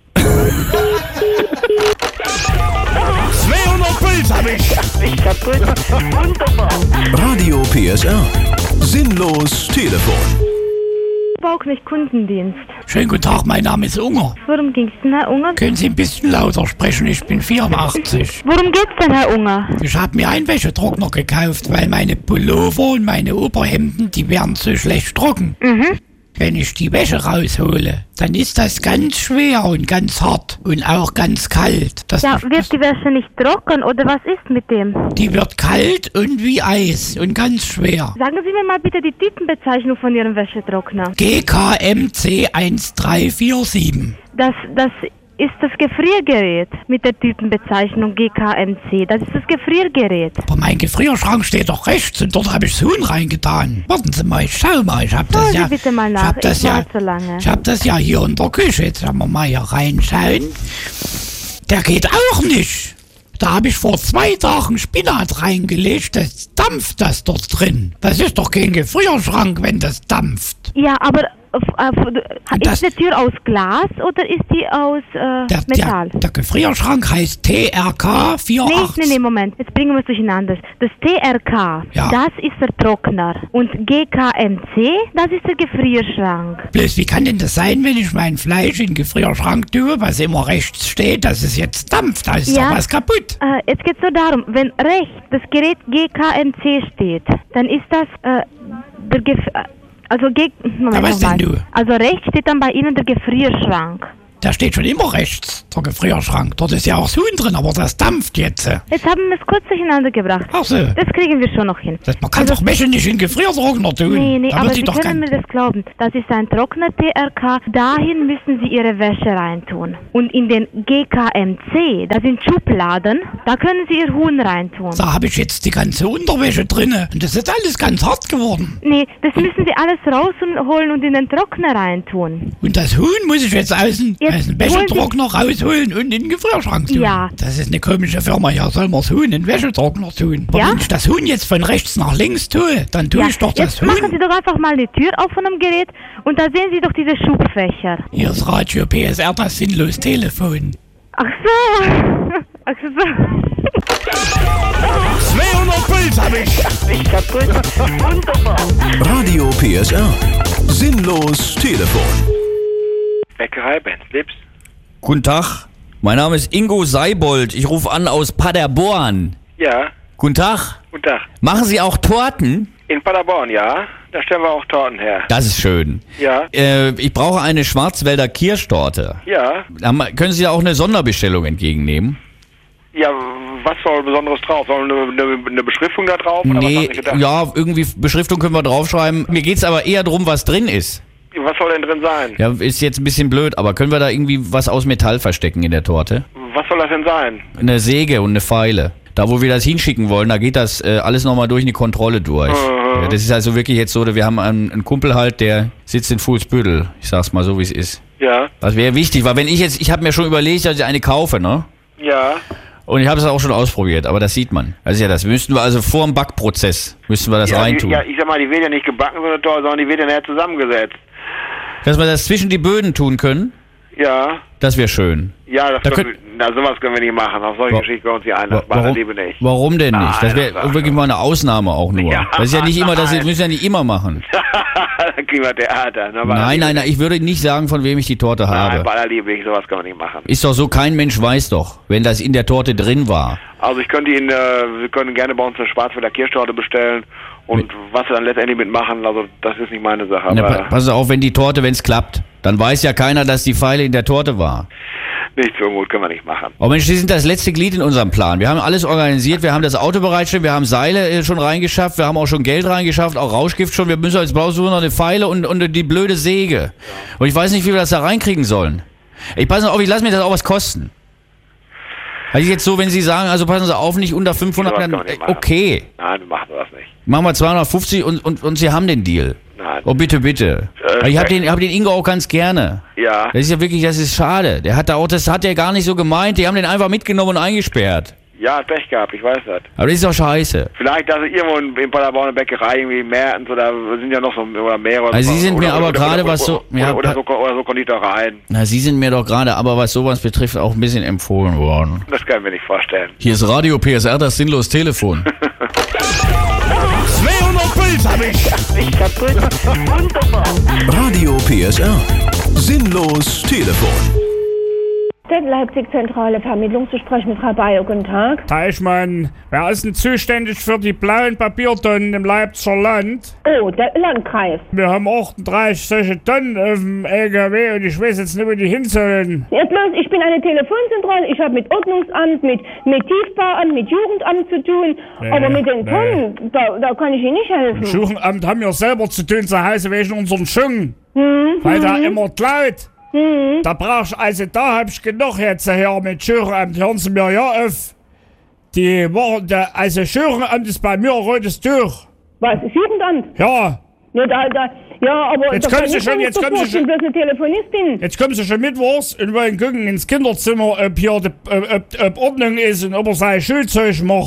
[SPEAKER 2] zweihundert Puls hab ich.
[SPEAKER 12] Ich kaputt. Wunderbar.
[SPEAKER 4] Radio P S R. Sinnlos Telefon.
[SPEAKER 17] Bauknecht Kundendienst.
[SPEAKER 2] Schönen guten Tag, mein Name ist Unger.
[SPEAKER 17] Worum ging's denn, Herr Unger?
[SPEAKER 2] Können Sie ein bisschen lauter sprechen? Ich bin vierundachtzig.
[SPEAKER 17] Worum geht's denn, Herr Unger?
[SPEAKER 2] Ich habe mir einen Wäschetrockner gekauft, weil meine Pullover und meine Oberhemden, die werden zu schlecht trocken.
[SPEAKER 17] Mhm.
[SPEAKER 2] Wenn ich die Wäsche raushole, dann ist das ganz schwer und ganz hart und auch ganz kalt. Das
[SPEAKER 17] ja, wird die Wäsche nicht trocken oder was ist mit dem?
[SPEAKER 2] Die wird kalt und wie Eis und ganz schwer.
[SPEAKER 17] Sagen Sie mir mal bitte die Typenbezeichnung von Ihrem Wäschetrockner.
[SPEAKER 2] G K M C eins drei vier sieben.
[SPEAKER 17] Das, das ist das Gefriergerät mit der Typenbezeichnung G K M C. Das ist das Gefriergerät.
[SPEAKER 2] Aber mein Gefrierschrank steht doch rechts und dort habe ich das Huhn reingetan. Warten Sie mal, ich schau mal. Ich habe das, ja,
[SPEAKER 17] bitte mal nach.
[SPEAKER 2] ich hab das,
[SPEAKER 17] ich
[SPEAKER 2] ja,
[SPEAKER 17] so lange.
[SPEAKER 2] ich hab das ja hier in der Küche. Jetzt werden wir mal hier reinschauen. Der geht auch nicht. Da habe ich vor zwei Tagen Spinat reingelegt. Das dampft das dort drin. Das ist doch kein Gefrierschrank, wenn das dampft.
[SPEAKER 17] Ja, aber äh, ist die Tür aus Glas oder ist die aus äh,
[SPEAKER 18] Der,
[SPEAKER 17] Metall?
[SPEAKER 18] der, der Gefrierschrank heißt T R K vierundachtzig.
[SPEAKER 17] Nee, nee, nee, Moment. Jetzt bringen wir es durcheinander. Das T R K,
[SPEAKER 18] Ja.
[SPEAKER 17] das ist der Trockner. Und G K M C, das ist der Gefrierschrank.
[SPEAKER 18] Bloß, wie kann denn das sein, wenn ich mein Fleisch in den Gefrierschrank tue, was immer rechts steht, dass es jetzt dampft? Da ist
[SPEAKER 17] Ja.
[SPEAKER 18] doch was kaputt.
[SPEAKER 17] Äh, jetzt geht es nur darum, wenn rechts das Gerät G K M C steht, dann ist das äh, der Gef... Also, G Moment,
[SPEAKER 18] Ja, was
[SPEAKER 17] nochmal.
[SPEAKER 18] denn du?
[SPEAKER 17] Also rechts steht dann bei Ihnen der Gefrierschrank.
[SPEAKER 18] Da steht schon immer rechts, der Gefrierschrank. Dort ist ja auch das Huhn drin, aber das dampft jetzt.
[SPEAKER 17] Jetzt haben wir es kurz durcheinander gebracht.
[SPEAKER 18] Ach so.
[SPEAKER 17] Das kriegen wir schon noch hin.
[SPEAKER 18] Das, man kann doch Wäsche nicht in den Gefriertrockner tun.
[SPEAKER 17] Nee, nee,
[SPEAKER 18] da
[SPEAKER 17] aber
[SPEAKER 18] wird
[SPEAKER 17] Sie
[SPEAKER 18] die doch
[SPEAKER 17] können
[SPEAKER 18] kein...
[SPEAKER 17] mir das glauben. Das ist ein Trockner T R K. Dahin müssen Sie Ihre Wäsche reintun. Und in den G K M C, das sind Schubladen, da können Sie Ihr Huhn reintun.
[SPEAKER 18] Da habe ich jetzt die ganze Unterwäsche drinne. Und das ist alles ganz hart geworden.
[SPEAKER 17] Nee, das müssen Sie alles rausholen und in den Trockner reintun.
[SPEAKER 18] Und das Huhn muss ich jetzt aus dem,
[SPEAKER 17] Jetzt
[SPEAKER 18] aus dem
[SPEAKER 17] holen
[SPEAKER 18] Wäschetrockner rausholen und in den Gefrierschrank tun.
[SPEAKER 17] Ja.
[SPEAKER 18] Das ist eine komische Firma. Ja, soll man das Huhn in den Wäschetrockner tun? Aber
[SPEAKER 17] Ja?
[SPEAKER 18] wenn ich das Huhn jetzt von rechts nach links tue, dann tue
[SPEAKER 17] Ja,
[SPEAKER 18] ich doch das
[SPEAKER 17] jetzt machen
[SPEAKER 18] Huhn.
[SPEAKER 17] Sie doch einfach mal die Tür auf von einem Gerät und da sehen Sie doch diese Schubfächer.
[SPEAKER 18] Hier ist Radio P S R, das sinnlos Telefon.
[SPEAKER 17] Ach so. Ach so.
[SPEAKER 2] zweihundert Puls hab ich.
[SPEAKER 12] Ich kaputt. Wunderbar.
[SPEAKER 4] Radio P S R. Sinnlos Telefon.
[SPEAKER 14] Bäckerei Ben Lips.
[SPEAKER 5] Guten Tag, mein Name ist Ingo Seibold. Ich rufe an aus Paderborn.
[SPEAKER 14] Ja,
[SPEAKER 5] Guten Tag.
[SPEAKER 14] guten Tag.
[SPEAKER 5] Machen Sie auch Torten?
[SPEAKER 14] In Paderborn, ja. Da stellen wir auch Torten her.
[SPEAKER 5] Das ist schön.
[SPEAKER 14] Ja,
[SPEAKER 5] Äh, ich brauche eine Schwarzwälder Kirschtorte.
[SPEAKER 14] ja.
[SPEAKER 5] Haben wir- Können Sie da auch eine Sonderbestellung entgegennehmen?
[SPEAKER 14] Ja, was soll Besonderes drauf? Soll eine, eine, eine Beschriftung da drauf? Oder was
[SPEAKER 5] Nee,
[SPEAKER 14] haben Sie gedacht?
[SPEAKER 5] ja, irgendwie Beschriftung können wir draufschreiben. Mir geht's aber eher darum, was drin ist.
[SPEAKER 14] Was soll denn drin sein?
[SPEAKER 5] Ja, ist jetzt ein bisschen blöd, aber können wir da irgendwie was aus Metall verstecken in der Torte?
[SPEAKER 14] Was soll das denn sein?
[SPEAKER 5] Eine Säge und eine Feile. Da, wo wir das hinschicken wollen, da geht das äh, alles nochmal durch eine Kontrolle durch.
[SPEAKER 14] Mhm.
[SPEAKER 5] Ja, das ist also wirklich jetzt so, wir haben einen, einen Kumpel halt, der sitzt in Fuhlsbüttel. Ich sag's mal so, wie es ist.
[SPEAKER 14] Ja,
[SPEAKER 5] Das wäre wichtig, weil wenn ich jetzt, ich habe mir schon überlegt, dass ich eine kaufe, ne?
[SPEAKER 14] ja.
[SPEAKER 5] Und ich habe es auch schon ausprobiert, aber das sieht man. Das ist ja das. Müssten wir also vor dem Backprozess, müssten wir das
[SPEAKER 14] ja,
[SPEAKER 5] reintun.
[SPEAKER 14] Die, ja, ich sag mal, die wird ja nicht gebacken, so eine Torte, sondern die wird ja näher zusammengesetzt.
[SPEAKER 5] Dass wir das zwischen die Böden tun können,
[SPEAKER 14] Ja,
[SPEAKER 5] das wäre schön.
[SPEAKER 14] ja, das
[SPEAKER 5] Da
[SPEAKER 14] können,
[SPEAKER 5] könnt-
[SPEAKER 14] na, sowas können wir nicht machen. Auf solche
[SPEAKER 5] Wa-
[SPEAKER 14] Geschichten können wir uns nicht einlassen.
[SPEAKER 5] Wa-
[SPEAKER 14] Machen
[SPEAKER 5] warum,
[SPEAKER 14] wir lieber nicht.
[SPEAKER 5] warum denn nicht? Das
[SPEAKER 14] Nein,
[SPEAKER 5] wäre
[SPEAKER 14] das-
[SPEAKER 5] wirklich mal eine Ausnahme auch nur.
[SPEAKER 14] Ja,
[SPEAKER 5] Das ist ja nicht immer, das
[SPEAKER 14] nein.
[SPEAKER 5] müssen wir ja nicht immer machen.
[SPEAKER 14] Dann kriegen wir Theater. Ne? Bei aller
[SPEAKER 5] Nein,
[SPEAKER 14] Liebe
[SPEAKER 5] nein, nein,
[SPEAKER 14] nicht.
[SPEAKER 5] ich würde nicht sagen, von wem ich die Torte
[SPEAKER 14] Nein,
[SPEAKER 5] habe.
[SPEAKER 14] bei aller Liebe nicht, sowas können wir nicht machen.
[SPEAKER 5] Ist doch so, kein Mensch weiß doch, wenn das in der Torte drin war.
[SPEAKER 14] Also ich könnte Ihnen, äh, wir können gerne bei uns eine Schwarzwälder Kirschtorte bestellen und was wir dann letztendlich mitmachen, also das ist nicht meine Sache.
[SPEAKER 5] Na,
[SPEAKER 14] Aber
[SPEAKER 5] pa- pass auf, wenn die Torte, wenn es klappt, dann weiß ja keiner, dass die Feile in der Torte war.
[SPEAKER 14] nicht so gut, können wir nicht machen.
[SPEAKER 5] Oh Mensch, Sie sind das letzte Glied in unserem Plan. Wir haben alles organisiert, wir haben das Auto bereitgestellt, wir haben Seile äh, schon reingeschafft, wir haben auch schon Geld reingeschafft, auch Rauschgift schon. Wir müssen jetzt brauchen wir noch eine Feile und, und die blöde Säge. Und ich weiß nicht, wie wir das da reinkriegen sollen. Ich passe auf, ich lasse mir das auch was kosten. Also jetzt so, wenn Sie sagen, also passen Sie auf, nicht unter fünfhundert,
[SPEAKER 14] Sowas
[SPEAKER 5] dann,
[SPEAKER 14] können wir nicht
[SPEAKER 5] äh,
[SPEAKER 14] machen.
[SPEAKER 5] okay.
[SPEAKER 14] Nein, wir machen das nicht.
[SPEAKER 5] Machen wir zweihundertfünfzig und, und, und Sie haben den Deal.
[SPEAKER 14] Nein.
[SPEAKER 5] Oh, bitte, bitte.
[SPEAKER 14] Äh,
[SPEAKER 5] ich habe den, hab den Ingo auch ganz gerne.
[SPEAKER 14] Ja.
[SPEAKER 5] Das ist ja wirklich, das ist schade. Der hat da auch, das hat er gar nicht so gemeint. Die haben den einfach mitgenommen und eingesperrt.
[SPEAKER 14] Ja, hat Pech gehabt, ich weiß das.
[SPEAKER 5] Aber das ist doch scheiße.
[SPEAKER 14] Vielleicht, dass irgendwo in, in Paderborn eine Bäckerei, irgendwie Mertens oder sind ja noch so oder mehrere.
[SPEAKER 5] Also Sie sind
[SPEAKER 14] oder,
[SPEAKER 5] mir aber
[SPEAKER 14] oder,
[SPEAKER 5] gerade
[SPEAKER 14] oder,
[SPEAKER 5] was so-
[SPEAKER 14] Oder,
[SPEAKER 5] ja,
[SPEAKER 14] oder, so, oder so Konditoreien.
[SPEAKER 5] Na, Sie sind mir doch gerade, aber was sowas betrifft, auch ein bisschen empfohlen worden.
[SPEAKER 14] Das können wir nicht vorstellen.
[SPEAKER 5] Hier ist Radio P S R, das sinnlos Telefon.
[SPEAKER 2] zweihundert Puls hab ich.
[SPEAKER 12] Ich kaputt. Wunderbar.
[SPEAKER 4] Radio P S R. Sinnlos Telefon.
[SPEAKER 19] Leipzig-Zentrale Vermittlung zu sprechen mit Frau Bayer. Guten Tag.
[SPEAKER 2] Teichmann, wer ist denn zuständig für die blauen Papiertonnen im Leipziger Land?
[SPEAKER 19] Oh, der Landkreis.
[SPEAKER 2] Wir haben achtunddreißig solche Tonnen auf dem L K W und ich weiß jetzt nicht, wo die hin sollen.
[SPEAKER 19] Ja, bloß, ich bin eine Telefonzentrale. Ich habe mit Ordnungsamt, mit, mit Tiefbauamt, mit Jugendamt zu tun.
[SPEAKER 2] Nee,
[SPEAKER 19] aber mit den
[SPEAKER 2] nee.
[SPEAKER 19] Tonnen, da, da kann ich Ihnen nicht helfen.
[SPEAKER 2] Im Jugendamt haben wir selber zu tun, zu heißen wegen unseren Schungen.
[SPEAKER 19] Hm,
[SPEAKER 2] Weil da
[SPEAKER 19] hm,
[SPEAKER 2] immer klaut.
[SPEAKER 19] hm.
[SPEAKER 2] Da brauch ich, also da hab ich genug jetzt hier mit Jugendamt. Hören Sie mir ja auf. Die Woche, der, also Jugendamt ist bei mir ein rotes Tuch.
[SPEAKER 19] Was, ist Jugendamt?
[SPEAKER 2] Ja.
[SPEAKER 19] Ja, da, da, ja, aber
[SPEAKER 2] Jetzt
[SPEAKER 19] da
[SPEAKER 2] kommen
[SPEAKER 19] kann
[SPEAKER 2] Sie
[SPEAKER 19] ich
[SPEAKER 2] schon,
[SPEAKER 19] mir
[SPEAKER 2] jetzt
[SPEAKER 19] nicht
[SPEAKER 2] kommen Sie
[SPEAKER 19] vorstellen,
[SPEAKER 2] schon.
[SPEAKER 19] bloß eine Telefonistin.
[SPEAKER 2] Jetzt kommen Sie schon mittwochs und wollen gucken ins Kinderzimmer, ob hier die, ob, ob Ordnung ist und ob er sein Schulzeug macht.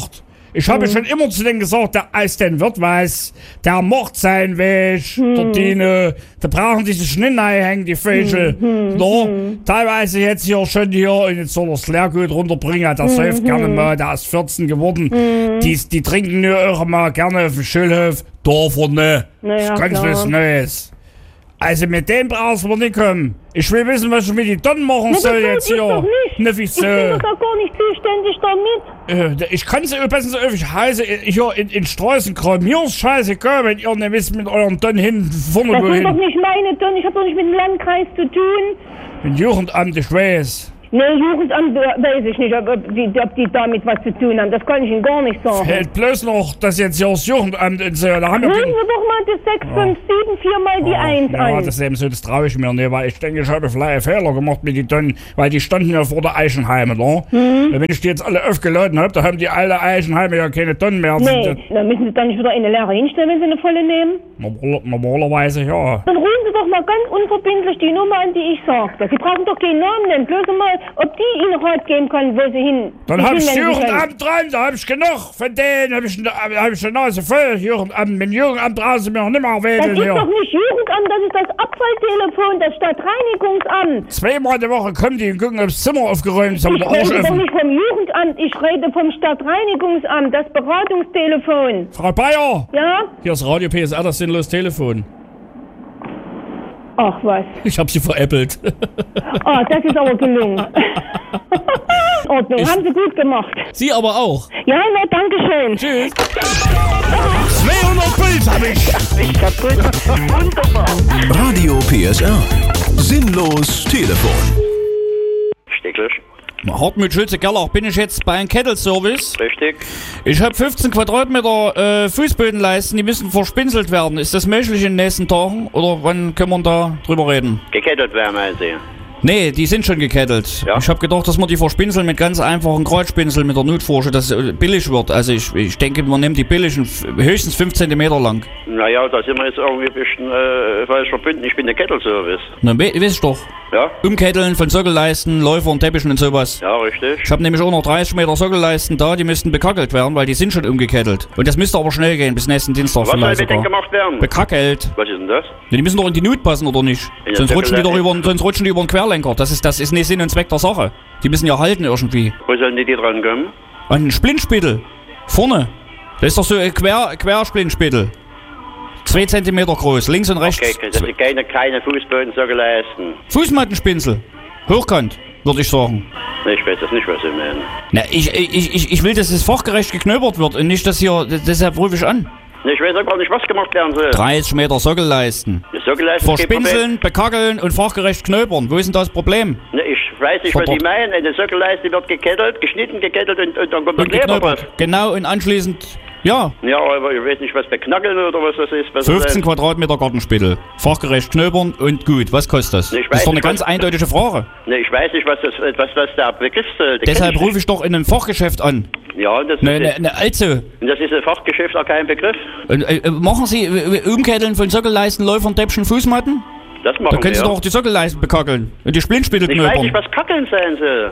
[SPEAKER 2] Ich habe
[SPEAKER 19] Hm.
[SPEAKER 2] schon immer zu denen gesagt, der Eis den wird was, der macht seinen Weg,
[SPEAKER 19] Hm.
[SPEAKER 2] der Dine, da brauchen die sich nicht hängen, die Vögel.
[SPEAKER 19] Hm, hm,
[SPEAKER 2] No,
[SPEAKER 19] hm.
[SPEAKER 2] teilweise jetzt hier schon hier, und jetzt soll er das Leergut runterbringen, der
[SPEAKER 19] Hm,
[SPEAKER 2] säuft gerne
[SPEAKER 19] hm.
[SPEAKER 2] mal, der ist vierzehn geworden.
[SPEAKER 19] Hm.
[SPEAKER 2] Die, die trinken nur auch mal gerne auf dem Schulhof, Dorfer ne,
[SPEAKER 19] Na ja,
[SPEAKER 2] ganz
[SPEAKER 19] klar.
[SPEAKER 2] was Neues. Also mit dem brauchst du nicht kommen. Ich will wissen, was ich mit den Tonnen machen
[SPEAKER 19] Na, das
[SPEAKER 2] soll
[SPEAKER 19] weiß
[SPEAKER 2] jetzt
[SPEAKER 19] ich
[SPEAKER 2] hier.
[SPEAKER 19] doch nicht.
[SPEAKER 2] Ne,
[SPEAKER 19] Ich bin
[SPEAKER 2] wieso?
[SPEAKER 19] doch da gar nicht zuständig damit.
[SPEAKER 2] Äh, ich kann sie übrigens auf, ich heiße hier in, in Straßenkram. Mir ist scheißegal, wenn ihr nicht wisst mit euren Tonnen hin, vorne
[SPEAKER 19] Das sind doch
[SPEAKER 2] wohin.
[SPEAKER 19] nicht meine Tonnen. Ich habe doch nicht mit dem Landkreis zu tun.
[SPEAKER 2] Mit Jugendamt, ich weiß.
[SPEAKER 19] Nee, Jugendamt äh, weiß ich nicht, ob, ob, die, ob die damit was zu tun haben. Das kann ich Ihnen gar nicht sagen.
[SPEAKER 2] Fällt bloß noch, dass jetzt hier das Jugendamt und so, da haben wir
[SPEAKER 19] Rufen
[SPEAKER 2] kein-
[SPEAKER 19] Sie doch mal das sechs fünf sieben vier mal die eins
[SPEAKER 2] Ja,
[SPEAKER 19] ein.
[SPEAKER 2] das ist eben so, das traue ich mir nicht, weil ich denke, ich habe vielleicht einen Fehler gemacht mit den Tonnen, weil die standen ja vor der Eichenheime, ne?
[SPEAKER 19] Mhm.
[SPEAKER 2] Wenn ich die jetzt alle aufgeladen habe, da haben die alle Eichenheime ja keine Tonnen mehr.
[SPEAKER 19] Nee, dann müssen Sie dann nicht wieder eine leere hinstellen, wenn Sie eine volle nehmen.
[SPEAKER 2] Normal, normalerweise ja.
[SPEAKER 19] Dann rufen Sie doch mal ganz unverbindlich die Nummer an, die ich sagte. Sie brauchen doch keinen Namen nennen, bloß mal, ob die Ihnen Rat geben kann, wo Sie hin.
[SPEAKER 2] Dann
[SPEAKER 19] sich
[SPEAKER 2] hab ich
[SPEAKER 19] hinwenden können.
[SPEAKER 2] Jugendamt dran, da hab ich genug. Von denen hab ich, hab ich die Nase voll. Jugendamt, mit dem Jugendamt brauchen sie mir noch nicht mehr
[SPEAKER 19] Das
[SPEAKER 2] wählen
[SPEAKER 19] ist
[SPEAKER 2] hier.
[SPEAKER 19] doch nicht Jugendamt, das ist das Abfalltelefon, das Stadtreinigungsamt.
[SPEAKER 2] Zweimal die Woche kommen die und gucken, ob das Zimmer aufgeräumt ist.
[SPEAKER 19] Ich
[SPEAKER 2] Aber der Arsch
[SPEAKER 19] rede doch
[SPEAKER 2] offen.
[SPEAKER 19] nicht vom Jugendamt, ich rede vom Stadtreinigungsamt, das Beratungstelefon.
[SPEAKER 2] Frau Bayer,
[SPEAKER 19] Ja?
[SPEAKER 2] hier ist Radio P S R, das sinnlos Telefon.
[SPEAKER 19] Ach was.
[SPEAKER 2] Ich hab sie veräppelt.
[SPEAKER 19] Ah, das ist aber gelungen. In Ordnung, haben Sie gut gemacht.
[SPEAKER 2] Sie aber auch.
[SPEAKER 19] Ja, na, danke schön.
[SPEAKER 2] Tschüss. zweihundert Puls hab ich.
[SPEAKER 19] Ich kaputt. Wunderbar.
[SPEAKER 4] Radio P S R. Sinnlos Telefon.
[SPEAKER 20] Stecklich.
[SPEAKER 5] Hartmut Schulze-Gerlach, bin ich jetzt bei einem Kettle-Service?
[SPEAKER 20] Richtig.
[SPEAKER 5] Ich habe fünfzehn Quadratmeter äh, Fußbodenleisten, die müssen verspinselt werden. Ist das möglich in den nächsten Tagen? Oder wann können wir da drüber reden?
[SPEAKER 20] Gekettet wäre, meinen Sie?
[SPEAKER 5] Nee, die sind schon gekettelt.
[SPEAKER 20] Ja.
[SPEAKER 5] Ich habe gedacht, dass wir die verspinseln mit ganz einfachen Kreuzspinseln mit der Notforsche, dass es äh, billig wird. Also ich, ich denke, man nimmt die billigen, f- höchstens fünf Zentimeter lang.
[SPEAKER 20] Naja, da sind wir jetzt irgendwie ein bisschen äh, falsch verbunden. Ich bin der Kettelservice.
[SPEAKER 5] Na, we weißt du doch.
[SPEAKER 20] Ja?
[SPEAKER 5] Umketteln von Sockelleisten, Läufern, Teppichen und sowas.
[SPEAKER 20] Ja, richtig.
[SPEAKER 5] Ich habe nämlich auch noch dreißig Meter Sockelleisten da, die müssten bekackelt werden, weil die sind schon umgekettelt. Und das müsste aber schnell gehen, bis nächsten Dienstag
[SPEAKER 20] Was soll
[SPEAKER 5] vielleicht
[SPEAKER 20] mit denen
[SPEAKER 5] sogar.
[SPEAKER 20] gemacht werden?
[SPEAKER 5] Bekackelt.
[SPEAKER 20] Was ist denn das?
[SPEAKER 5] Ja, die müssen doch in die Nut passen, oder nicht?
[SPEAKER 20] Ja,
[SPEAKER 5] sonst,
[SPEAKER 20] das
[SPEAKER 5] rutschen die
[SPEAKER 20] ist
[SPEAKER 5] doch
[SPEAKER 20] ja-
[SPEAKER 5] über, sonst rutschen die über den Querlenker. Das ist, das ist nicht Sinn und Zweck der Sache. Die müssen ja halten irgendwie.
[SPEAKER 20] Wo sollen die, die dran kommen?
[SPEAKER 5] An den Splintspittel. Vorne. Das ist doch so ein Quer, Quersplintspittel. Zwei Zentimeter groß, links und rechts.
[SPEAKER 20] Okay, das sind keine, keine Fußböden so geleisten.
[SPEAKER 5] Fußmattenspinsel. Hochkant, würde ich sagen.
[SPEAKER 20] Ich weiß das nicht, was Sie meinen.
[SPEAKER 5] Na, ich, ich, ich, ich will, dass es fachgerecht geknöbert wird und nicht, dass hier, deshalb rufe ich an.
[SPEAKER 20] Ich weiß auch gar nicht, was gemacht werden soll.
[SPEAKER 5] dreißig Meter Sockelleisten.
[SPEAKER 20] So geleistet ist kein Problem.
[SPEAKER 5] Verspinseln, bekackeln und fachgerecht knöbern. Wo ist denn das Problem?
[SPEAKER 20] Ne, ich weiß nicht, was
[SPEAKER 5] Verdammt.
[SPEAKER 20] Sie meinen. Eine Sockelleiste wird gekettelt, geschnitten, gekettelt und, und dann kommt der
[SPEAKER 5] Und
[SPEAKER 20] Kleber drauf.
[SPEAKER 5] geknöbert. Genau, und anschließend, ja,
[SPEAKER 20] Ja, aber ich weiß nicht, was beknackeln oder was das ist. Was das
[SPEAKER 5] fünfzehn
[SPEAKER 20] ist.
[SPEAKER 5] Quadratmeter Gartenspittel. Fachgerecht knöbern und gut. Was kostet das?
[SPEAKER 20] Ich
[SPEAKER 5] Das
[SPEAKER 20] weiß
[SPEAKER 5] ist doch eine
[SPEAKER 20] nicht,
[SPEAKER 5] ganz
[SPEAKER 20] was-
[SPEAKER 5] eindeutige Frage.
[SPEAKER 20] Ne, ich weiß nicht, was das, was, was der Begriff soll. Den
[SPEAKER 5] Deshalb
[SPEAKER 20] kenn ich
[SPEAKER 5] rufe ich doch in einem Fachgeschäft an.
[SPEAKER 20] nicht. Ja, und das,
[SPEAKER 5] Ne,
[SPEAKER 20] ist,
[SPEAKER 5] ne, ne, also,
[SPEAKER 20] und das ist ein Fachgeschäft auch kein Begriff.
[SPEAKER 5] äh, äh, machen Sie äh, Umketteln von Sockelleisten, Läufern, Täppchen, Fußmatten?
[SPEAKER 20] Das
[SPEAKER 5] Da
[SPEAKER 20] machen
[SPEAKER 5] können Sie
[SPEAKER 20] wir.
[SPEAKER 5] doch auch die Sockelleisten bekackeln. Und die Splintspittel
[SPEAKER 20] Ich weiß nicht,
[SPEAKER 5] knöbern.
[SPEAKER 20] was Kackeln sein soll.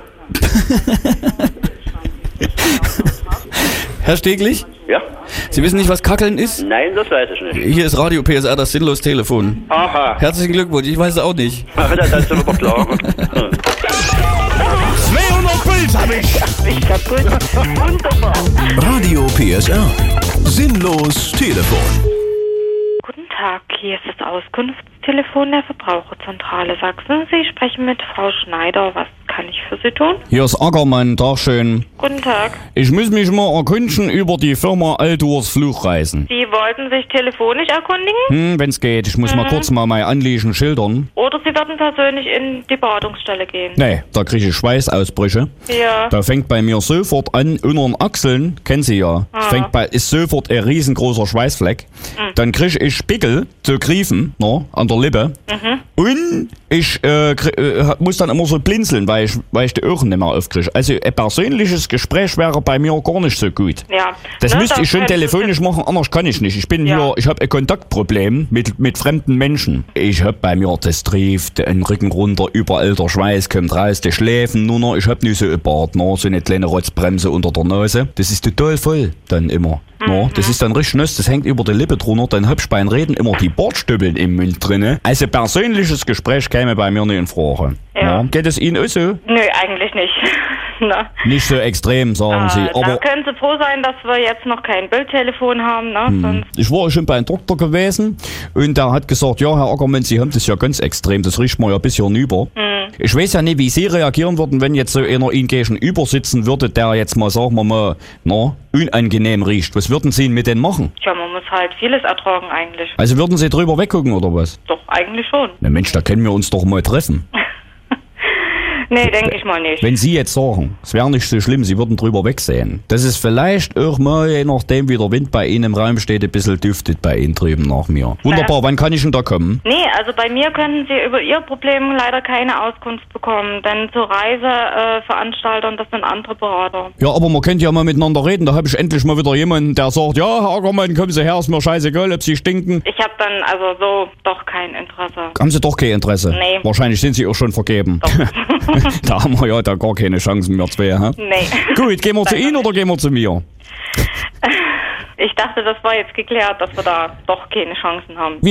[SPEAKER 5] Herr Steglich?
[SPEAKER 20] Ja?
[SPEAKER 5] Sie wissen nicht, was Kackeln ist?
[SPEAKER 20] Nein, das weiß ich nicht.
[SPEAKER 5] Hier ist Radio P S R, das sinnlos Telefon.
[SPEAKER 20] Aha.
[SPEAKER 5] Herzlichen Glückwunsch, ich weiß es auch nicht.
[SPEAKER 20] Ach, das ist aber doch klar.
[SPEAKER 2] zweihundert Puls hab ich.
[SPEAKER 19] Ich kaputt. Wunderbar.
[SPEAKER 4] Radio P S R. Sinnlos Telefon.
[SPEAKER 21] Guten Tag, hier ist das Auskunftstelefon der Verbraucherzentrale Sachsen. Sie sprechen mit Frau Schneider. Was kann ich für Sie tun?
[SPEAKER 5] Hier ist Ackermann, Tag schön.
[SPEAKER 21] Guten Tag.
[SPEAKER 5] Ich muss mich mal erkundigen über die Firma Altours Flugreisen.
[SPEAKER 21] Sie wollten sich telefonisch erkundigen?
[SPEAKER 5] Hm, wenn's geht. Ich muss mal
[SPEAKER 21] Mhm.
[SPEAKER 5] kurz mal mein Anliegen schildern.
[SPEAKER 21] Oder Sie werden persönlich in die Beratungsstelle gehen?
[SPEAKER 5] Nee, da kriege ich Schweißausbrüche.
[SPEAKER 21] Ja.
[SPEAKER 5] Da fängt bei mir sofort an, unter den Achseln, kennen Sie ja,
[SPEAKER 21] Ah.
[SPEAKER 5] fängt bei, ist sofort ein riesengroßer Schweißfleck.
[SPEAKER 21] Mhm.
[SPEAKER 5] Dann kriege ich Spickel zu griefen, no, an der Lippe.
[SPEAKER 21] Mhm.
[SPEAKER 5] Und ich äh, krie- äh, muss dann immer so blinzeln, weil ich, weil ich die Ohren nicht mehr aufkriege. Also ein persönliches Gespräch wäre bei mir gar nicht so gut.
[SPEAKER 21] Ja.
[SPEAKER 5] Das
[SPEAKER 21] Ne,
[SPEAKER 5] müsste
[SPEAKER 21] das
[SPEAKER 5] ich schon
[SPEAKER 21] könntest
[SPEAKER 5] telefonisch machen, anders kann ich nicht. Ich bin
[SPEAKER 21] Ja.
[SPEAKER 5] hier, ich habe ein Kontaktproblem mit, mit fremden Menschen. Ich habe bei mir, das trieft, den Rücken runter, überall der Schweiß kommt raus, die Schläfen nur noch. Ich habe nicht so ein Bart, no, so eine kleine Rotzbremse unter der Nase. Das ist total voll dann immer. No, das ist dann richtig nass, das hängt über die Lippe drunter, dann hab ich beim Reden immer die Bartstüppeln im Mund drinne. Also persönliches Gespräch käme bei mir nicht in Frage.
[SPEAKER 21] Ja.
[SPEAKER 5] No, geht es Ihnen auch so?
[SPEAKER 21] Nö, eigentlich nicht. Na.
[SPEAKER 5] Nicht so extrem, sagen
[SPEAKER 21] Ah,
[SPEAKER 5] Sie.
[SPEAKER 21] da
[SPEAKER 5] Aber
[SPEAKER 21] können Sie froh sein, dass wir jetzt noch kein Bildtelefon haben, ne?
[SPEAKER 5] Hm.
[SPEAKER 21] Sonst
[SPEAKER 5] Ich war schon bei einem Doktor gewesen und der hat gesagt, ja, Herr Ackermann, Sie haben das ja ganz extrem, das riecht mir ja bis hier hinüber.
[SPEAKER 21] Hm.
[SPEAKER 5] Ich weiß ja nicht, wie Sie reagieren würden, wenn jetzt so einer Ihnen gegenüber sitzen würde, der jetzt mal, sagen wir mal, na, unangenehm riecht. Was würden Sie mit denen machen?
[SPEAKER 21] Tja, man muss halt vieles ertragen eigentlich.
[SPEAKER 5] Also würden Sie drüber weggucken oder was?
[SPEAKER 21] Doch, eigentlich schon.
[SPEAKER 5] Na Mensch, da können wir uns doch mal treffen.
[SPEAKER 21] Nee, denke ich mal nicht.
[SPEAKER 5] Wenn Sie jetzt sagen, es wäre nicht so schlimm, Sie würden drüber wegsehen, dass es vielleicht auch mal, je nachdem wie der Wind bei Ihnen im Raum steht, ein bisschen duftet bei Ihnen drüben nach mir. Wunderbar, wann kann ich denn da kommen?
[SPEAKER 21] Nee, also bei mir können Sie über Ihr Problem leider keine Auskunft bekommen, denn zu Reiseveranstaltern, äh, Veranstaltern, das sind andere Berater.
[SPEAKER 5] Ja, aber man könnte ja mal miteinander reden, da habe ich endlich mal wieder jemanden, der sagt, ja, Herr Ackermann, kommen Sie her, ist mir scheißegal, ob Sie stinken.
[SPEAKER 21] Ich habe dann also so doch kein Interesse.
[SPEAKER 5] Haben Sie doch kein Interesse?
[SPEAKER 21] Nee.
[SPEAKER 5] Wahrscheinlich sind Sie auch schon vergeben. Da haben wir ja da gar keine Chancen mehr zwei, hä?
[SPEAKER 21] Nee.
[SPEAKER 5] Gut, gehen wir zu Ihnen oder gehen wir zu mir?
[SPEAKER 21] Ich dachte, das war jetzt geklärt, dass wir da doch keine Chancen haben.
[SPEAKER 5] Wie